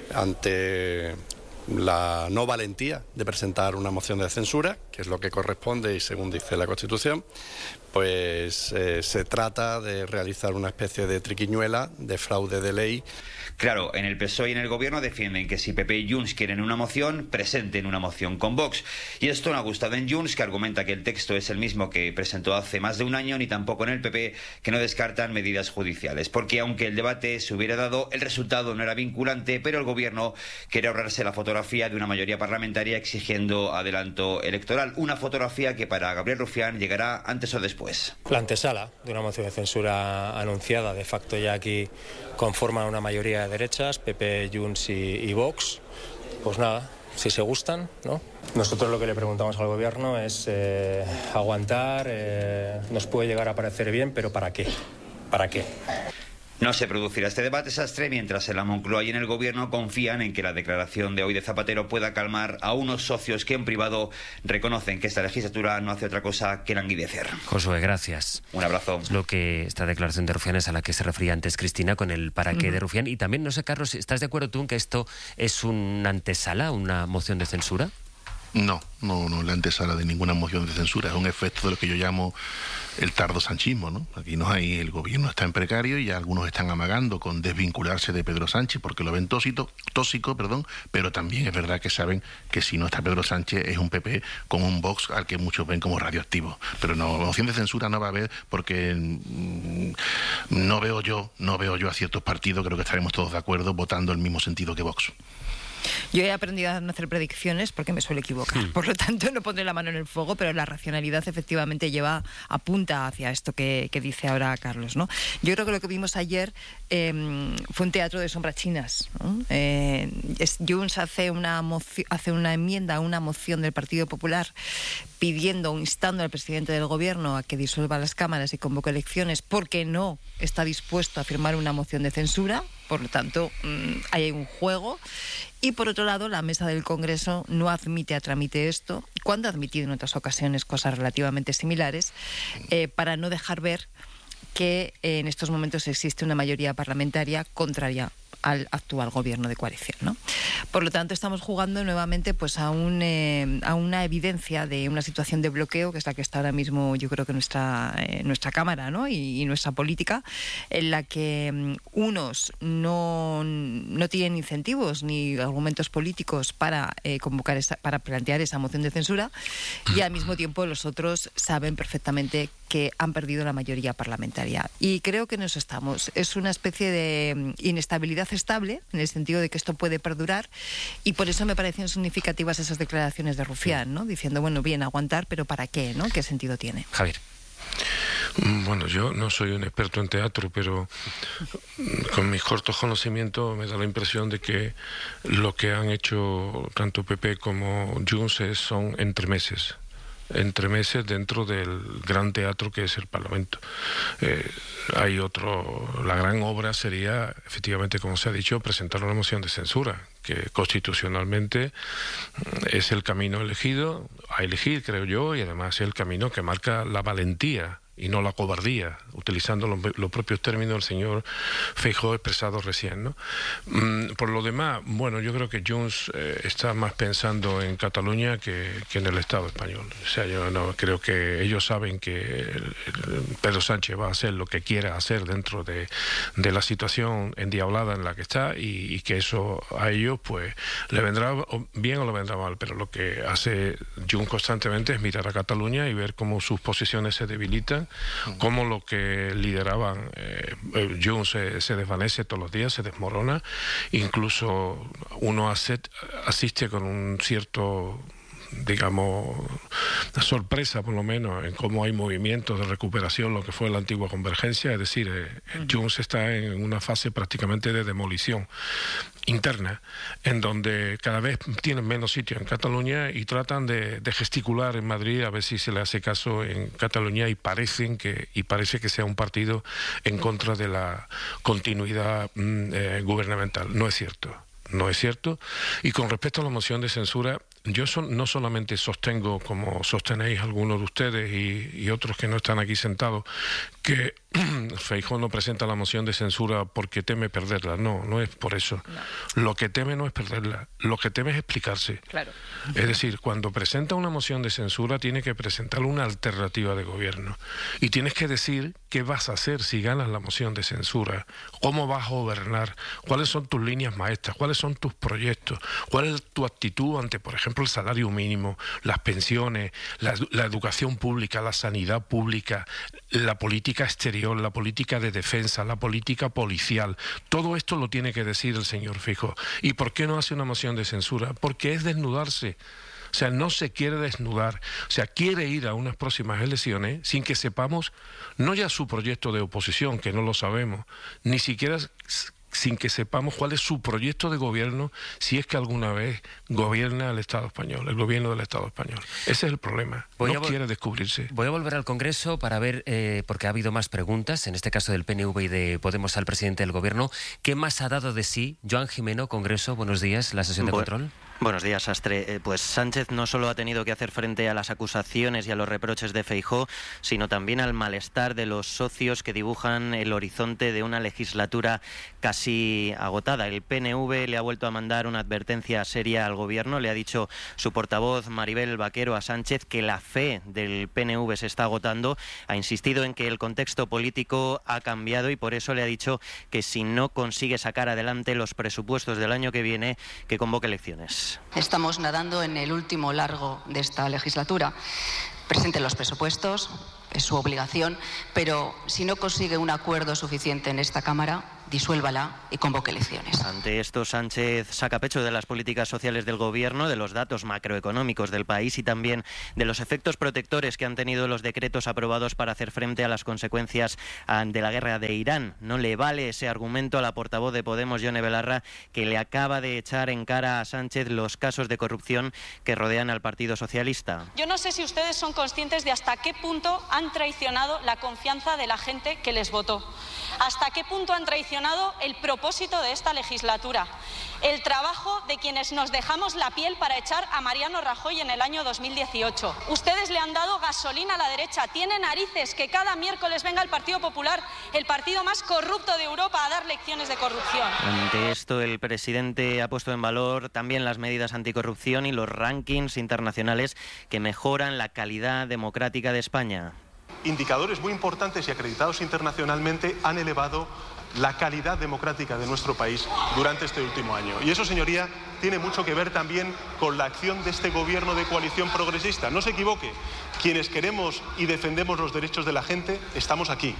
ante la no valentía de presentar una moción de censura, que es lo que corresponde y según dice la Constitución, pues eh, se trata de realizar una especie de triquiñuela, de fraude de ley. Claro, en el P S O E y en el Gobierno defienden que si P P y Junts quieren una moción, presenten una moción con Vox. Y esto no ha gustado en Junts, que argumenta que el texto es el mismo que presentó hace más de un año, ni tampoco en el P P, que no descartan medidas judiciales. Porque aunque el debate se hubiera dado, el resultado no era vinculante, pero el Gobierno quiere ahorrarse la fotografía de una mayoría parlamentaria exigiendo adelanto electoral. Una fotografía que para Gabriel Rufián llegará antes o después. La antesala de una moción de censura anunciada, de facto ya aquí conforman una mayoría de derechas, P P, Junts y, y Vox. Pues nada, si se gustan, ¿no? Nosotros lo que le preguntamos al gobierno es eh, aguantar, eh, nos puede llegar a parecer bien, pero ¿para qué? ¿Para qué? No se producirá este debate sastre mientras en la Moncloa y en el Gobierno confían en que la declaración de hoy de Zapatero pueda calmar a unos socios que en privado reconocen que esta legislatura no hace otra cosa que languidecer. Josué, gracias. Un abrazo. Es lo que esta declaración de Rufián es a la que se refería antes Cristina con el para qué Uh-huh. de Rufián. Y también, no sé, Carlos, ¿estás de acuerdo tú en que esto es una antesala, una moción de censura? No, no, no es la antesala de ninguna moción de censura, es un efecto de lo que yo llamo el tardo sanchismo, ¿no? Aquí no hay, el gobierno está en precario y ya algunos están amagando con desvincularse de Pedro Sánchez porque lo ven tóxico, tóxico, perdón, pero también es verdad que saben que si no está Pedro Sánchez es un P P con un Vox al que muchos ven como radioactivo. Pero no, moción de censura no va a haber porque mmm, no veo yo, no veo yo a ciertos partidos, creo que estaremos todos de acuerdo, votando el mismo sentido que Vox. Yo he aprendido a no hacer predicciones porque me suelo equivocar. Por lo tanto, no pondré la mano en el fuego, pero la racionalidad efectivamente lleva, apunta hacia esto que, que dice ahora Carlos, ¿no? Yo creo que lo que vimos ayer eh, fue un teatro de sombras chinas, ¿no? Eh, es, Junts hace una, moci- hace una enmienda a una moción del Partido Popular pidiendo, instando al presidente del Gobierno a que disuelva las cámaras y convoque elecciones porque no está dispuesto a firmar una moción de censura. Por lo tanto, mmm, hay un juego. Y por otro lado, la mesa del Congreso no admite a trámite esto, cuando ha admitido en otras ocasiones cosas relativamente similares, eh, para no dejar ver que eh, en estos momentos existe una mayoría parlamentaria contraria al actual gobierno de coalición, ¿no? Por lo tanto, estamos jugando nuevamente pues a un eh, a una evidencia de una situación de bloqueo, que es la que está ahora mismo, yo creo que nuestra eh, nuestra Cámara, ¿no? y, y nuestra política, en la que um, unos no, no tienen incentivos ni argumentos políticos para eh, convocar esa, para plantear esa moción de censura, y al mismo tiempo los otros saben perfectamente que han perdido la mayoría parlamentaria. Y creo que en eso estamos. Es una especie de um, inestabilidad estable, en el sentido de que esto puede perdurar, y por eso me parecen significativas esas declaraciones de Rufián, ¿no? Diciendo, bueno, bien, aguantar, pero ¿para qué, no? ¿Qué sentido tiene? Javier. Bueno, yo no soy un experto en teatro, pero con mis cortos conocimientos me da la impresión de que lo que han hecho tanto P P como Junts es, son entremeses. entremeses dentro del gran teatro que es el Parlamento. Eh, hay otro, la gran obra sería, efectivamente, como se ha dicho, presentar una moción de censura, que constitucionalmente es el camino elegido, a elegir, creo yo, y además es el camino que marca la valentía y no la cobardía, utilizando los, los propios términos del señor Feijóo expresados recién, ¿no? Mm, por lo demás, bueno, yo creo que Junts eh, está más pensando en Cataluña que, que en el Estado español. O sea, yo no creo que ellos saben que el, el Pedro Sánchez va a hacer lo que quiera hacer dentro de, de la situación endiablada en la que está, y, y que eso a ellos pues le vendrá bien o le vendrá mal, pero lo que hace Junts constantemente es mirar a Cataluña y ver cómo sus posiciones se debilitan, cómo lo que lideraban eh, Junts se, se desvanece todos los días, se desmorona. Incluso uno aset, asiste con un cierto, digamos, sorpresa por lo menos en cómo hay movimientos de recuperación, lo que fue la antigua convergencia, es decir, eh, Junts está en una fase prácticamente de demolición interna, en donde cada vez tienen menos sitio en Cataluña y tratan de, de gesticular en Madrid a ver si se le hace caso en Cataluña, y parecen que y parece que sea un partido en contra de la continuidad mm, eh, gubernamental. No es cierto. No es cierto. Y con respecto a la moción de censura, yo son, no solamente sostengo, como sostenéis algunos de ustedes y, y otros que no están aquí sentados, que Feijóo no presenta la moción de censura porque teme perderla. No, no es por eso. No. Lo que teme no es perderla, lo que teme es explicarse. Claro. Es decir, cuando presenta una moción de censura tiene que presentar una alternativa de gobierno. Y tienes que decir qué vas a hacer si ganas la moción de censura, cómo vas a gobernar, cuáles son tus líneas maestras, cuáles son tus proyectos, cuál es tu actitud ante, por ejemplo, el salario mínimo, las pensiones, la, la educación pública, la sanidad pública, la política exterior, la política de defensa, la política policial. Todo esto lo tiene que decir el señor Feijóo. ¿Y por qué no hace una moción de censura? Porque es desnudarse. O sea, no se quiere desnudar. O sea, quiere ir a unas próximas elecciones sin que sepamos, no ya su proyecto de oposición, que no lo sabemos, ni siquiera sin que sepamos cuál es su proyecto de gobierno, si es que alguna vez gobierna el Estado español, el gobierno del Estado español. Ese es el problema. Voy no a quiere descubrirse. Voy a volver al Congreso para ver, eh, porque ha habido más preguntas, en este caso del P N V y de Podemos al presidente del Gobierno. ¿Qué más ha dado de sí? Joan Jimeno, Congreso, buenos días, la sesión de bueno. control. Buenos días, Sastre. Eh, pues Sánchez no solo ha tenido que hacer frente a las acusaciones y a los reproches de Feijóo, sino también al malestar de los socios que dibujan el horizonte de una legislatura casi agotada. El P N V le ha vuelto a mandar una advertencia seria al Gobierno. Le ha dicho su portavoz Maribel Vaquero a Sánchez que la fe del P N V se está agotando. Ha insistido en que el contexto político ha cambiado y por eso le ha dicho que si no consigue sacar adelante los presupuestos del año que viene, que convoque elecciones. Estamos nadando en el último largo de esta legislatura. Presente los presupuestos, es su obligación, pero si no consigue un acuerdo suficiente en esta Cámara, disuélvala y convoque elecciones. Ante esto, Sánchez saca pecho de las políticas sociales del Gobierno, de los datos macroeconómicos del país y también de los efectos protectores que han tenido los decretos aprobados para hacer frente a las consecuencias de la guerra de Irán. No le vale ese argumento a la portavoz de Podemos, Yone Belarra, que le acaba de echar en cara a Sánchez los casos de corrupción que rodean al Partido Socialista. Yo no sé si ustedes son conscientes de hasta qué punto han traicionado la confianza de la gente que les votó. Hasta qué punto han traicionado el propósito de esta legislatura, el trabajo de quienes nos dejamos la piel para echar a Mariano Rajoy en el año dos mil dieciocho. Ustedes le han dado gasolina a la derecha. Tiene narices que cada miércoles venga el Partido Popular, el partido más corrupto de Europa, a dar lecciones de corrupción. Ante esto, el presidente ha puesto en valor también las medidas anticorrupción y los rankings internacionales que mejoran la calidad democrática de España. Indicadores muy importantes y acreditados internacionalmente han elevado la calidad democrática de nuestro país durante este último año. Y eso, señoría, tiene mucho que ver también con la acción de este gobierno de coalición progresista. No se equivoque, quienes queremos y defendemos los derechos de la gente estamos aquí,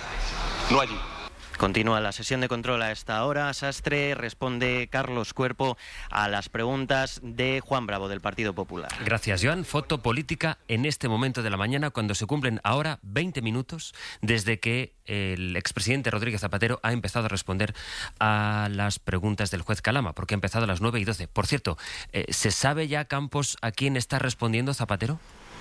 no allí. Continúa la sesión de control a esta hora. Sastre, responde Carlos Cuerpo a las preguntas de Juan Bravo, del Partido Popular. Gracias, Joan. Foto política en este momento de la mañana, cuando se cumplen ahora veinte minutos desde que el expresidente Rodríguez Zapatero ha empezado a responder a las preguntas del juez Calama, porque ha empezado a las nueve y doce. Por cierto, eh, ¿se sabe ya, Campos, a quién está respondiendo Zapatero?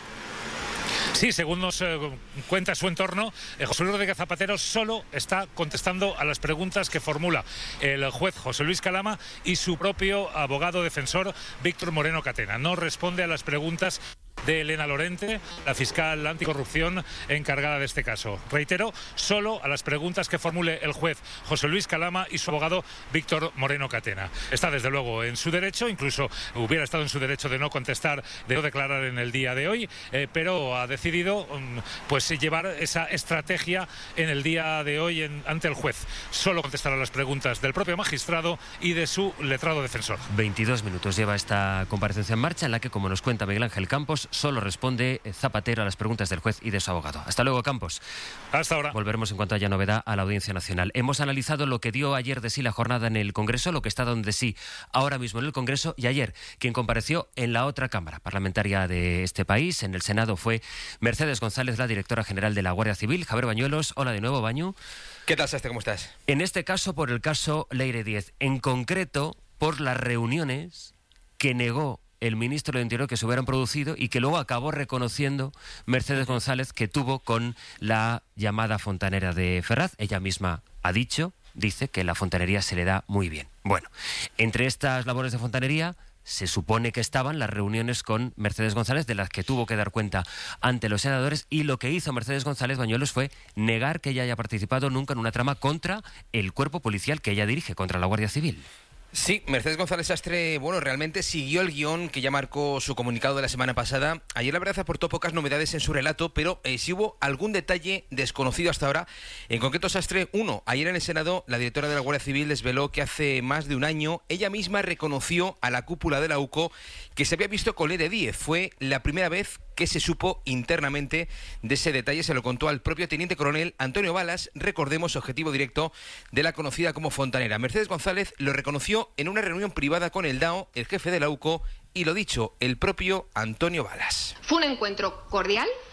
Sí, según nos eh, cuenta su entorno, eh, José Luis Rodríguez Zapatero solo está contestando a las preguntas que formula el juez José Luis Calama y su propio abogado defensor Víctor Moreno Catena. No responde a las preguntas de Elena Lorente, la fiscal anticorrupción encargada de este caso. Reitero, solo a las preguntas que formule el juez José Luis Calama y su abogado Víctor Moreno Catena. Está desde luego en su derecho, incluso hubiera estado en su derecho de no contestar, de no declarar en el día de hoy, eh, pero ha decidido pues llevar esa estrategia en el día de hoy en, ante el juez. Solo contestar a las preguntas del propio magistrado y de su letrado defensor. veintidós minutos lleva esta comparecencia en marcha, en la que, como nos cuenta Miguel Ángel Campos, solo responde Zapatero a las preguntas del juez y de su abogado. Hasta luego, Campos. Hasta ahora. Volveremos en cuanto haya novedad a la Audiencia Nacional. Hemos analizado lo que dio ayer de sí la jornada en el Congreso, lo que está dando de sí ahora mismo en el Congreso, y ayer quien compareció en la otra Cámara parlamentaria de este país, en el Senado, fue Mercedes González, la directora general de la Guardia Civil. Javier Bañuelos, hola de nuevo, Bañu. ¿Qué tal, Sastre? ¿Cómo estás? En este caso, por el caso Leire Díez, en concreto por las reuniones que negó el ministro del Interior que se hubieran producido y que luego acabó reconociendo Mercedes González que tuvo con la llamada fontanera de Ferraz. Ella misma ha dicho, dice que la fontanería se le da muy bien. Bueno, entre estas labores de fontanería se supone que estaban las reuniones con Mercedes González, de las que tuvo que dar cuenta ante los senadores, y lo que hizo Mercedes González Bañuelos fue negar que ella haya participado nunca en una trama contra el cuerpo policial que ella dirige, contra la Guardia Civil. Sí, Mercedes González Sastre, bueno, realmente siguió el guión que ya marcó su comunicado de la semana pasada. Ayer la verdad aportó pocas novedades en su relato, pero eh, sí hubo algún detalle desconocido hasta ahora. En concreto, Sastre, uno, ayer en el Senado, la directora de la Guardia Civil desveló que hace más de un año ella misma reconoció a la cúpula de la U C O que se había visto con Leire Díez. Fue la primera vez que se supo internamente de ese detalle. Se lo contó al propio teniente coronel Antonio Balas, recordemos, objetivo directo de la conocida como fontanera. Mercedes González lo reconoció en una reunión privada con el D A O, el jefe de la U C O, y lo dicho, el propio Antonio Balas. Fue un encuentro cordial,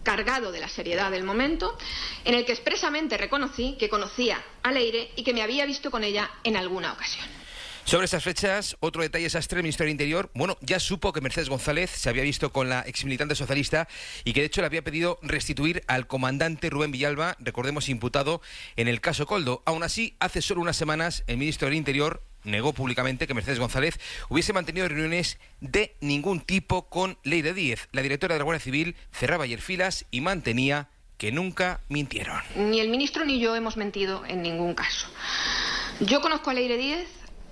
cargado de la seriedad del momento, en el que expresamente reconocí que conocía a Leire y que me había visto con ella en alguna ocasión. Sobre estas fechas, otro detalle, Sastre, el ministro del Interior, bueno, ya supo que Mercedes González se había visto con la exmilitante socialista y que de hecho le había pedido restituir al comandante Rubén Villalba, recordemos imputado en el caso Koldo. Aún así, hace solo unas semanas, el ministro del Interior negó públicamente que Mercedes González hubiese mantenido reuniones de ningún tipo con Leire Díez. La directora de la Guardia Civil cerraba ayer filas y mantenía que nunca mintieron. Ni el ministro ni yo hemos mentido en ningún caso. Yo conozco a Leire Díez.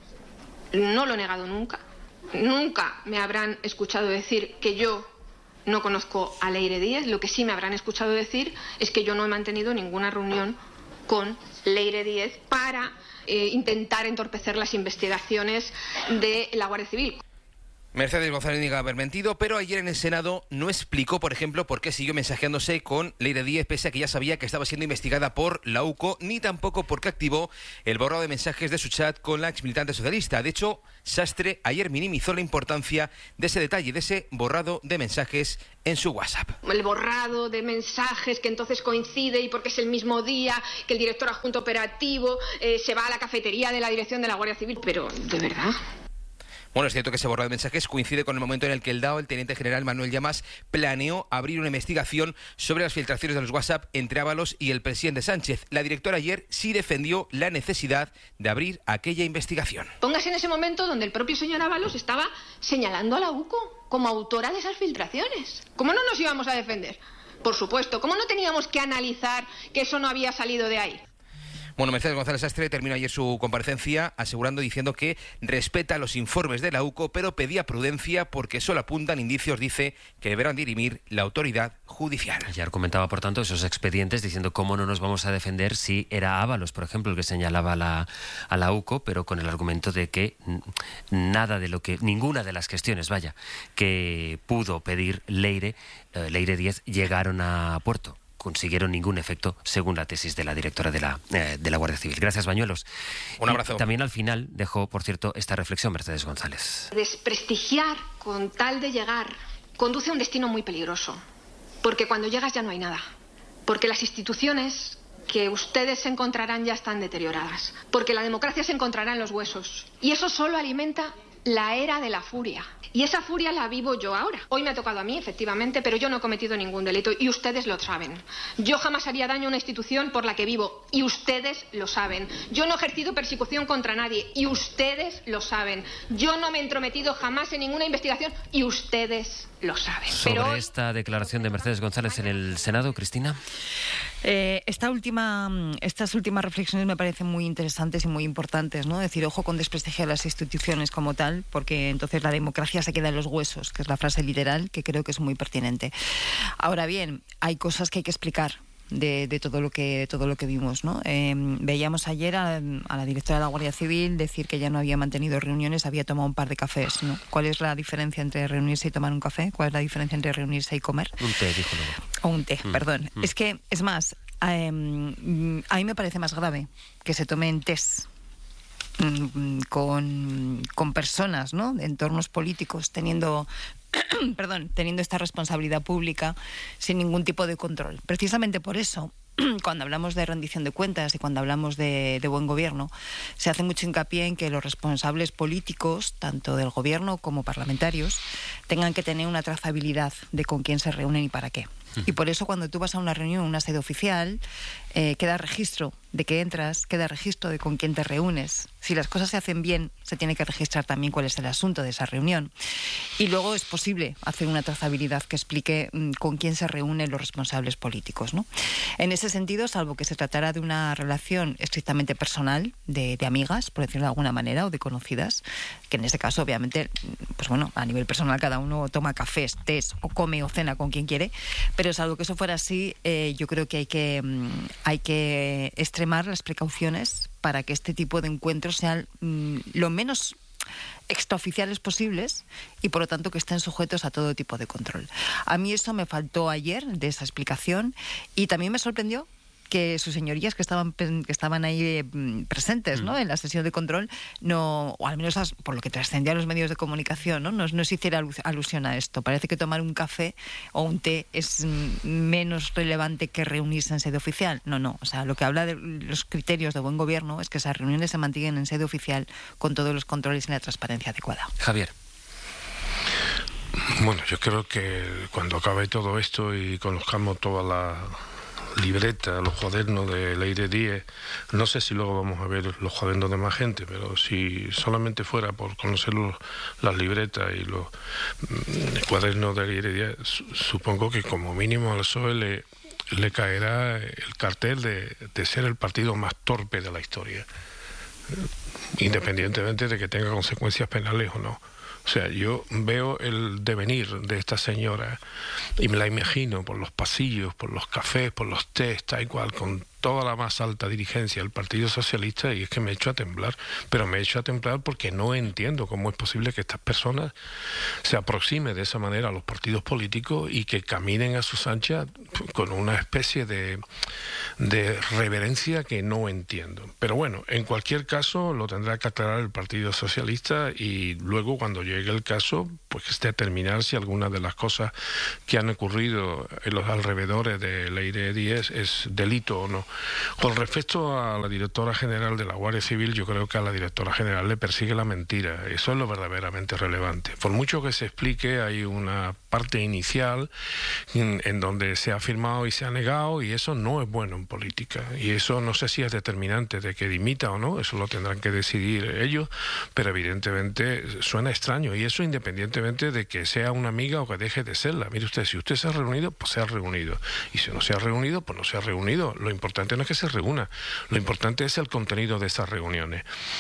No lo he negado nunca. Nunca me habrán escuchado decir que yo no conozco a Leire Díez. Lo que sí me habrán escuchado decir es que yo no he mantenido ninguna reunión con Leire Díez para eh, intentar entorpecer las investigaciones de la Guardia Civil. Mercedes González niega haber mentido, pero ayer en el Senado no explicó, por ejemplo, por qué siguió mensajeándose con Leire Díez, pese a que ya sabía que estaba siendo investigada por la U C O, ni tampoco por qué activó el borrado de mensajes de su chat con la exmilitante socialista. De hecho, Sastre ayer minimizó la importancia de ese detalle, de ese borrado de mensajes en su WhatsApp. El borrado de mensajes que entonces coincide y porque es el mismo día que el director adjunto operativo eh, se va a la cafetería de la dirección de la Guardia Civil. Pero, ¿de verdad? Bueno, es cierto que ese borrado de mensajes coincide con el momento en el que el D A O, el teniente general Manuel Llamas, planeó abrir una investigación sobre las filtraciones de los WhatsApp entre Ábalos y el presidente Sánchez. La directora ayer sí defendió la necesidad de abrir aquella investigación. Póngase en ese momento donde el propio señor Ábalos estaba señalando a la U C O como autora de esas filtraciones. ¿Cómo no nos íbamos a defender? Por supuesto. ¿Cómo no teníamos que analizar que eso no había salido de ahí? Bueno, Mercedes González Sastre terminó ayer su comparecencia asegurando, diciendo que respeta los informes de la U C O, pero pedía prudencia porque solo apuntan indicios, dice, que deberán dirimir la autoridad judicial. Ayer comentaba, por tanto, esos expedientes diciendo cómo no nos vamos a defender si era Ábalos, por ejemplo, el que señalaba la, a la U C O, pero con el argumento de que nada de lo que, ninguna de las cuestiones, vaya, que pudo pedir Leire, eh, Leire Díez, llegaron a puerto. Consiguieron ningún efecto, según la tesis de la directora de la, eh, de la Guardia Civil. Gracias, Bañuelos. Un abrazo. Y también al final dejó, por cierto, esta reflexión Mercedes González. Desprestigiar con tal de llegar conduce a un destino muy peligroso, porque cuando llegas ya no hay nada, porque las instituciones que ustedes encontrarán ya están deterioradas, porque la democracia se encontrará en los huesos, y eso solo alimenta la era de la furia. Y esa furia la vivo yo ahora. Hoy me ha tocado a mí, efectivamente, pero yo no he cometido ningún delito y ustedes lo saben. Yo jamás haría daño a una institución por la que vivo y ustedes lo saben. Yo no he ejercido persecución contra nadie y ustedes lo saben. Yo no me he entrometido jamás en ninguna investigación y ustedes lo saben. Sobre pero hoy... esta declaración de Mercedes González en el Senado, Cristina. Eh, esta última, estas últimas reflexiones me parecen muy interesantes y muy importantes, ¿no? Es decir, ojo con desprestigiar las instituciones como tal, porque entonces la democracia se queda en los huesos, que es la frase literal que creo que es muy pertinente. Ahora bien, hay cosas que hay que explicar. De, de todo lo que de todo lo que vimos, ¿no? Eh, veíamos ayer a, a la directora de la Guardia Civil decir que ya no había mantenido reuniones, había tomado un par de cafés, ¿no? ¿Cuál es la diferencia entre reunirse y tomar un café? ¿Cuál es la diferencia entre reunirse y comer? Un té, dijo luego. O un té, mm. perdón. Mm. Es que, es más, eh, a mí me parece más grave que se tomen tés con, con personas, ¿no? De entornos políticos, teniendo... perdón, teniendo esta responsabilidad pública sin ningún tipo de control. Precisamente por eso, cuando hablamos de rendición de cuentas y cuando hablamos de, de buen gobierno, se hace mucho hincapié en que los responsables políticos, tanto del gobierno como parlamentarios, tengan que tener una trazabilidad de con quién se reúnen y para qué. Y por eso cuando tú vas a una reunión, una sede oficial, eh, queda registro de que entras, queda registro de con quién te reúnes. Si las cosas se hacen bien, se tiene que registrar también cuál es el asunto de esa reunión. Y luego es posible hacer una trazabilidad que explique mm, con quién se reúnen los responsables políticos, ¿no? En ese sentido, salvo que se tratara de una relación estrictamente personal, de, de amigas, por decirlo de alguna manera, o de conocidas, que en ese caso, obviamente, pues bueno, a nivel personal cada uno toma cafés, tés, o come o cena con quien quiere, pero salvo que eso fuera así, eh, yo creo que hay que, mm, hay que extremar las precauciones para que este tipo de encuentros sean mm, lo menos extraoficiales posibles y por lo tanto que estén sujetos a todo tipo de control. A mí eso me faltó ayer de esa explicación y también me sorprendió que sus señorías que estaban que estaban ahí eh, presentes, ¿no?, en la sesión de control, no, o al menos as, por lo que trascendía a los medios de comunicación, ¿no? No, no se hiciera alusión a esto. Parece que tomar un café o un té es menos relevante que reunirse en sede oficial. No, no. O sea, lo que habla de los criterios de buen gobierno es que esas reuniones se mantienen en sede oficial con todos los controles y la transparencia adecuada. Javier. Bueno, yo creo que cuando acabe todo esto y conozcamos toda la libreta, los cuadernos de Leire Díez, no sé si luego vamos a ver los cuadernos de más gente, pero si solamente fuera por conocer los, las libretas y los mm, cuadernos de Leire Díez, su, supongo que como mínimo al P S O E le, le caerá el cartel de, de ser el partido más torpe de la historia, independientemente de que tenga consecuencias penales o no. O sea, yo veo el devenir de esta señora y me la imagino por los pasillos, por los cafés, por los tés, tal cual, con toda la más alta dirigencia del Partido Socialista, y es que me echo a temblar. Pero me echo a temblar porque no entiendo cómo es posible que estas personas se aproximen de esa manera a los partidos políticos y que caminen a sus anchas con una especie de, de reverencia que no entiendo. Pero bueno, en cualquier caso lo tendrá que aclarar el Partido Socialista y luego cuando llegue el caso, pues determinar si alguna de las cosas que han ocurrido en los alrededores de Leire Díez es delito o no. Con respecto a la directora general de la Guardia Civil, yo creo que a la directora general le persigue la mentira. Eso es lo verdaderamente relevante. Por mucho que se explique, hay una parte inicial en, en donde se ha afirmado y se ha negado, y eso no es bueno en política. Y eso no sé si es determinante de que dimita o no, eso lo tendrán que decidir ellos, pero evidentemente suena extraño, y eso independientemente de que sea una amiga o que deje de serla. Mire usted, si usted se ha reunido, pues se ha reunido. Y si no se ha reunido, pues no se ha reunido. Lo importante no es que se reúna, lo importante es el contenido de esas reuniones.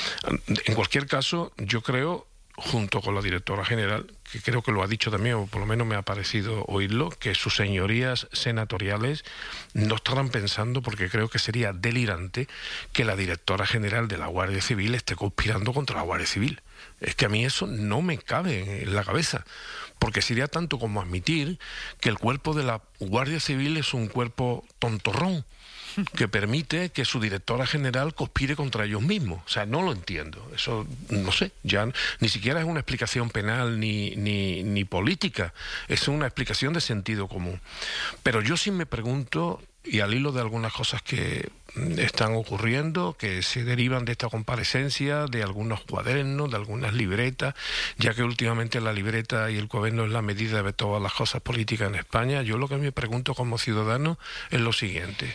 En cualquier caso, yo creo, junto con la directora general, que creo que lo ha dicho también, o por lo menos me ha parecido oírlo, que sus señorías senatoriales no estarán pensando, porque creo que sería delirante que la directora general de la Guardia Civil esté conspirando contra la Guardia Civil. Es que a mí eso no me cabe en la cabeza, porque sería tanto como admitir que el cuerpo de la Guardia Civil es un cuerpo tontorrón, que permite que su directora general conspire contra ellos mismos. O sea, no lo entiendo. Eso, no sé, ya ni siquiera es una explicación penal ni, ni, ni política. Es una explicación de sentido común. Pero yo sí me pregunto, y al hilo de algunas cosas que están ocurriendo, que se derivan de esta comparecencia, de algunos cuadernos, de algunas libretas, ya que últimamente la libreta y el cuaderno es la medida de todas las cosas políticas en España, yo lo que me pregunto como ciudadano es lo siguiente: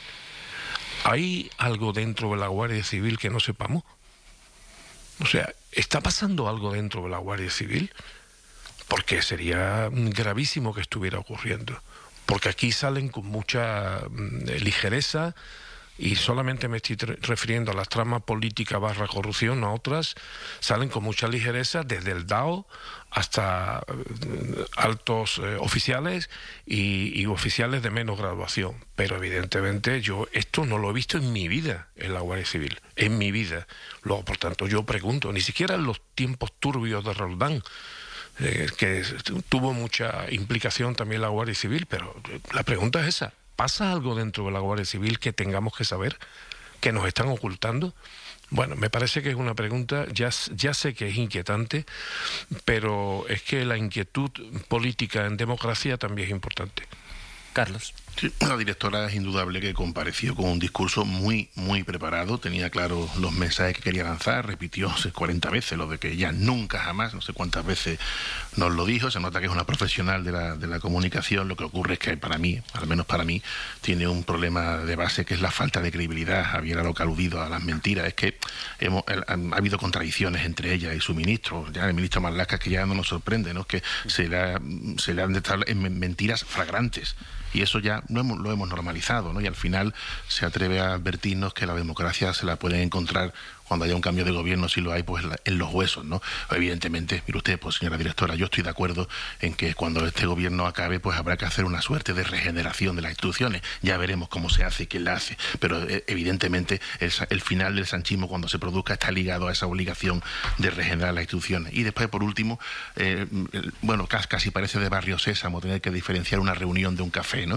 ¿hay algo dentro de la Guardia Civil que no sepamos? O sea, ¿está pasando algo dentro de la Guardia Civil? Porque sería gravísimo que estuviera ocurriendo. Porque aquí salen con mucha eh, ligereza, y solamente me estoy refiriendo a las tramas políticas barra corrupción, a otras, salen con mucha ligereza desde el D A O hasta eh, altos eh, oficiales y, y oficiales de menos graduación. Pero evidentemente yo esto no lo he visto en mi vida en la Guardia Civil, en mi vida. Luego, por tanto, yo pregunto, ni siquiera en los tiempos turbios de Roldán, eh, que tuvo mucha implicación también la Guardia Civil, pero la pregunta es esa: ¿pasa algo dentro de la Guardia Civil que tengamos que saber, que nos están ocultando? Bueno, me parece que es una pregunta, ya, ya sé que es inquietante, pero es que la inquietud política en democracia también es importante. Carlos. Sí, la directora es indudable que compareció con un discurso muy, muy preparado, tenía claro los mensajes que quería lanzar, repitió cuarenta veces lo de que ya nunca jamás, no sé cuántas veces nos lo dijo. Se nota que es una profesional de la, de la comunicación. Lo que ocurre es que para mí, al menos para mí, tiene un problema de base, que es la falta de credibilidad. Javier, a lo que ha aludido a las mentiras, es que hemos, ha, ha habido contradicciones entre ella y su ministro, ya el ministro Marlaska, que ya no nos sorprende, ¿no? Que se le, ha, se le han estado en mentiras flagrantes. Y eso ya no hemos, lo hemos normalizado, ¿no? Y al final se atreve a advertirnos que la democracia se la pueden encontrar cuando haya un cambio de gobierno, si lo hay, pues en los huesos, ¿no? Evidentemente, mire usted, pues señora directora, yo estoy de acuerdo en que cuando este gobierno acabe, pues habrá que hacer una suerte de regeneración de las instituciones. Ya veremos cómo se hace y quién la hace. Pero eh, evidentemente el, el final del sanchismo, cuando se produzca, está ligado a esa obligación de regenerar las instituciones. Y después, por último, eh, bueno, casi, casi parece de Barrio Sésamo tener que diferenciar una reunión de un café, ¿no? Pero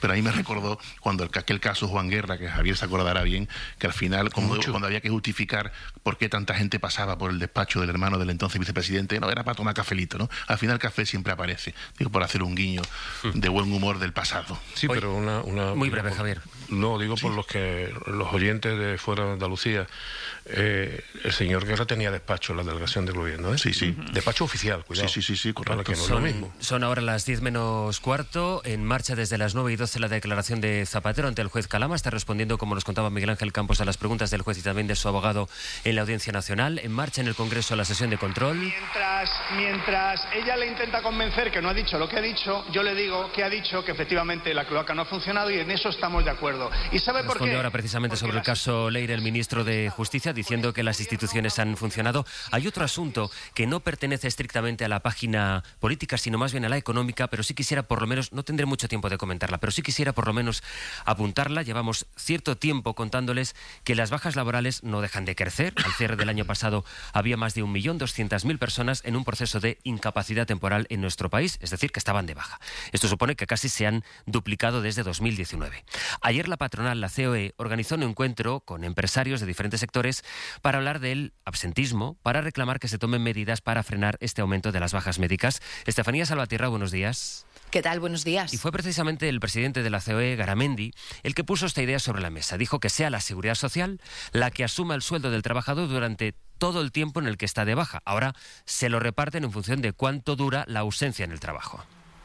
pero a mí me recordó cuando el, aquel caso Juan Guerra, que Javier se acordará bien, que al final, como, cuando había que justificar por qué tanta gente pasaba por el despacho del hermano del entonces vicepresidente, no, era para tomar cafelito, ¿no? Al final el café siempre aparece, digo, por hacer un guiño de buen humor del pasado. Sí, pero una... una Muy breve, por, Javier. No, digo sí. por los que los oyentes de fuera de Andalucía, eh, el señor Guerra tenía despacho en la delegación del gobierno, ¿eh? Sí, sí. Despacho oficial, cuidado. Sí, sí, sí, sí, correcto. Que no son, es lo mismo. Son ahora las diez menos cuarto, en marcha desde las nueve y doce la declaración de Zapatero ante el juez Calama. Está respondiendo, como nos contaba Miguel Ángel Campos, a las preguntas del juez y también de su abogado en la Audiencia Nacional. En marcha en el Congreso la sesión de control. Mientras, mientras ella le intenta convencer que no ha dicho lo que ha dicho, yo le digo que ha dicho que efectivamente la cloaca no ha funcionado y en eso estamos de acuerdo. ¿Y sabe por qué? Responde ahora precisamente Porque sobre el las... caso Leire, el ministro de Justicia, diciendo que las instituciones han funcionado. Hay otro asunto que no pertenece estrictamente a la página política, sino más bien a la económica, pero sí quisiera por lo menos, no tendré mucho tiempo de comentarla, pero sí quisiera por lo menos apuntarla. Llevamos cierto tiempo contándoles que las bajas laborales no dejan de crecer. Al cierre del año pasado había más de un millón doscientas mil personas en un proceso de incapacidad temporal en nuestro país, es decir, que estaban de baja. Esto supone que casi se han duplicado desde dos mil diecinueve. Ayer la patronal, la C O E, organizó un encuentro con empresarios de diferentes sectores para hablar del absentismo, para reclamar que se tomen medidas para frenar este aumento de las bajas médicas. Estefanía Salvatierra, buenos días. ¿Qué tal? Buenos días. Y fue precisamente el presidente de la C O E, Garamendi, el que puso esta idea sobre la mesa. Dijo que sea la Seguridad Social la que asuma el sueldo del trabajador durante todo el tiempo en el que está de baja. Ahora se lo reparten en función de cuánto dura la ausencia en el trabajo.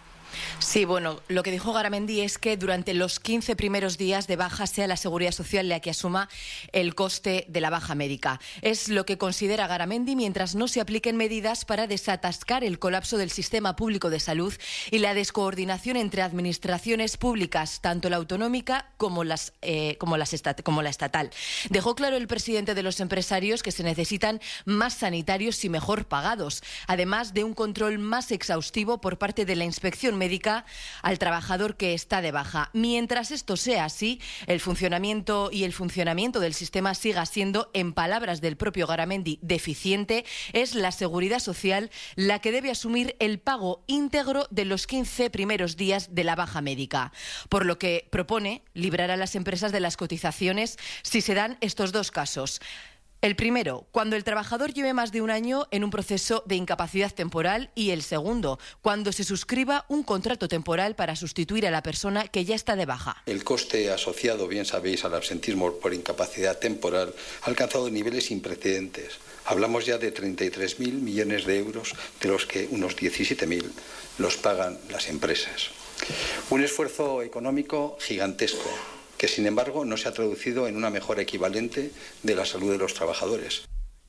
Sí, bueno, lo que dijo Garamendi es que durante los quince primeros días de baja sea la Seguridad Social la que asuma el coste de la baja médica. Es lo que considera Garamendi mientras no se apliquen medidas para desatascar el colapso del sistema público de salud y la descoordinación entre administraciones públicas, tanto la autonómica como, las, eh, como, las estat- como la estatal. Dejó claro el presidente de los empresarios que se necesitan más sanitarios y mejor pagados, además de un control más exhaustivo por parte de la Inspección Médica al trabajador que está de baja. Mientras esto sea así, el funcionamiento y el funcionamiento del sistema siga siendo, en palabras del propio Garamendi, deficiente, es la Seguridad Social la que debe asumir el pago íntegro de los quince primeros días de la baja médica. Por lo que propone librar a las empresas de las cotizaciones si se dan estos dos casos. El primero, cuando el trabajador lleve más de un año en un proceso de incapacidad temporal, y el segundo, cuando se suscriba un contrato temporal para sustituir a la persona que ya está de baja. El coste asociado, bien sabéis, al absentismo por incapacidad temporal ha alcanzado niveles sin precedentes. Hablamos ya de treinta y tres mil millones de euros, de los que unos diecisiete mil los pagan las empresas. Un esfuerzo económico gigantesco, que sin embargo no se ha traducido en una mejora equivalente de la salud de los trabajadores.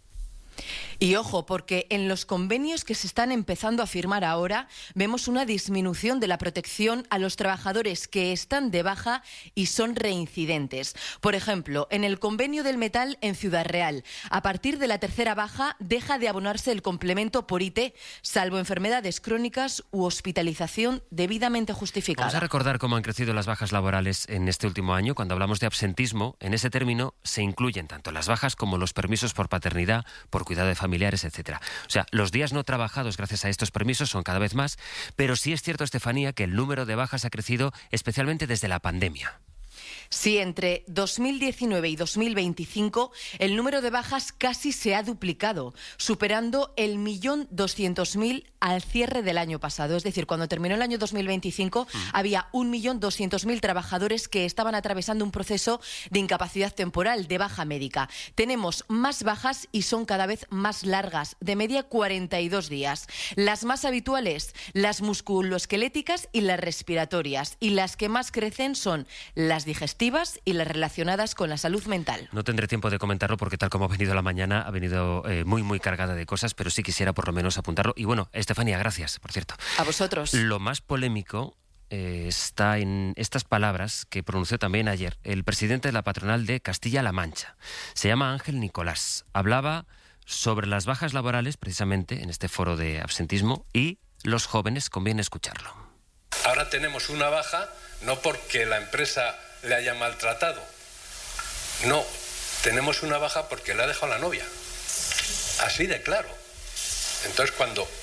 Y ojo, porque en los convenios que se están empezando a firmar ahora vemos una disminución de la protección a los trabajadores que están de baja y son reincidentes. Por ejemplo, en el convenio del metal en Ciudad Real, a partir de la tercera baja deja de abonarse el complemento por I T, salvo enfermedades crónicas u hospitalización debidamente justificada. Vamos a recordar cómo han crecido las bajas laborales en este último año. Cuando hablamos de absentismo, en ese término se incluyen tanto las bajas como los permisos por paternidad, por cuidado de familiares, etcétera. O sea, los días no trabajados gracias a estos permisos son cada vez más, pero sí es cierto, Estefanía, que el número de bajas ha crecido especialmente desde la pandemia. Sí, entre dos mil diecinueve y dos mil veinticinco el número de bajas casi se ha duplicado, superando el millón doscientos mil al cierre del año pasado. Es decir, cuando terminó el año dos mil veinticinco mm. había un millón doscientos mil trabajadores que estaban atravesando un proceso de incapacidad temporal, de baja médica. Tenemos más bajas y son cada vez más largas, de media cuarenta y dos días. Las más habituales, las musculoesqueléticas y las respiratorias. Y las que más crecen son las digestivas y las relacionadas con la salud mental. No tendré tiempo de comentarlo porque tal como ha venido la mañana, ha venido eh, muy, muy cargada de cosas, pero sí quisiera por lo menos apuntarlo. Y bueno, Estefanía, gracias, por cierto. A vosotros. Lo más polémico eh, está en estas palabras que pronunció también ayer el presidente de la patronal de Castilla-La Mancha. Se llama Ángel Nicolás. Hablaba sobre las bajas laborales, precisamente, en este foro de absentismo, y los jóvenes, conviene escucharlo. Ahora tenemos una baja, no porque la empresa le haya maltratado. No, tenemos una baja porque le ha dejado la novia. Así de claro. Entonces, cuando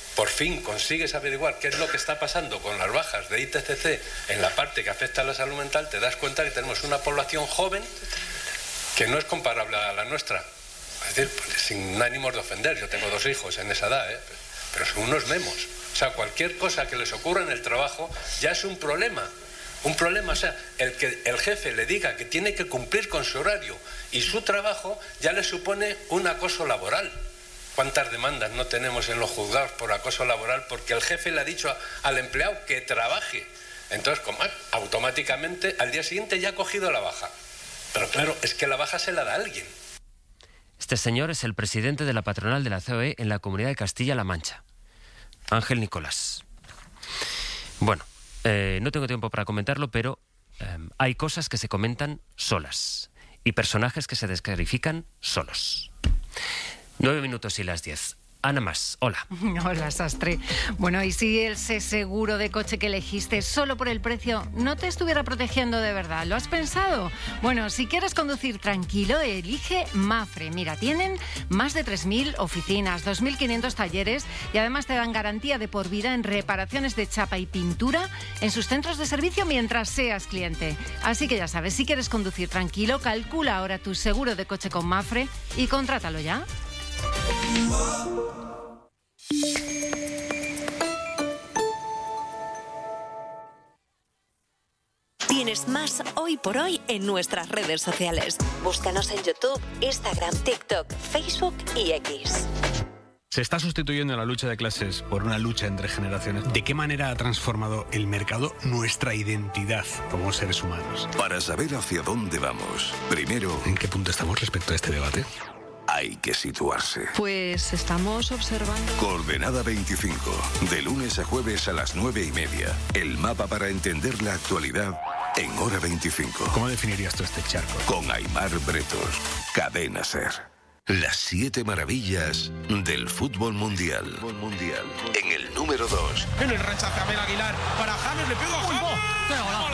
por fin consigues averiguar qué es lo que está pasando con las bajas de I T C C en la parte que afecta a la salud mental, te das cuenta que tenemos una población joven que no es comparable a la nuestra. Es decir, pues, sin ánimos de ofender, yo tengo dos hijos en esa edad, ¿eh? Pero son unos memos. O sea, cualquier cosa que les ocurra en el trabajo ya es un problema. Un problema, o sea, el que el jefe le diga que tiene que cumplir con su horario y su trabajo ya le supone un acoso laboral. ¿Cuántas demandas no tenemos en los juzgados por acoso laboral porque el jefe le ha dicho a, al empleado que trabaje? Entonces, como, automáticamente al día siguiente ya ha cogido la baja. Pero claro, es que la baja se la da a alguien. Este señor es el presidente de la patronal de la C O E en la Comunidad de Castilla-La Mancha, Ángel Nicolás. Bueno, eh, no tengo tiempo para comentarlo, pero eh, hay cosas que se comentan solas y personajes que se descalifican solos. Nueve minutos y las diez. Ana Mas, hola. Hola, Sastre. Bueno, ¿y si ese seguro de coche que elegiste solo por el precio no te estuviera protegiendo de verdad? ¿Lo has pensado? Bueno, si quieres conducir tranquilo, elige Mapfre. Mira, tienen más de tres mil oficinas, dos mil quinientos talleres y además te dan garantía de por vida en reparaciones de chapa y pintura en sus centros de servicio mientras seas cliente. Así que ya sabes, si quieres conducir tranquilo, calcula ahora tu seguro de coche con Mapfre y contrátalo ya. Tienes más Hoy por Hoy en nuestras redes sociales. Búscanos en YouTube, Instagram, TikTok, Facebook y X. Se está sustituyendo la lucha de clases por una lucha entre generaciones. ¿De qué manera ha transformado el mercado nuestra identidad como seres humanos? Para saber hacia dónde vamos, primero, ¿en qué punto estamos respecto a este debate? Hay que situarse. Pues estamos observando. Coordenada veinticinco, de lunes a jueves a las nueve y media. El mapa para entender la actualidad en Hora veinticinco. ¿Cómo definirías tú este charco? Con Aimar Bretos, Cadena SER. Las siete maravillas del fútbol mundial. Fútbol mundial. En el número dos. En el rechace a Abel Aguilar para James, le pega a James.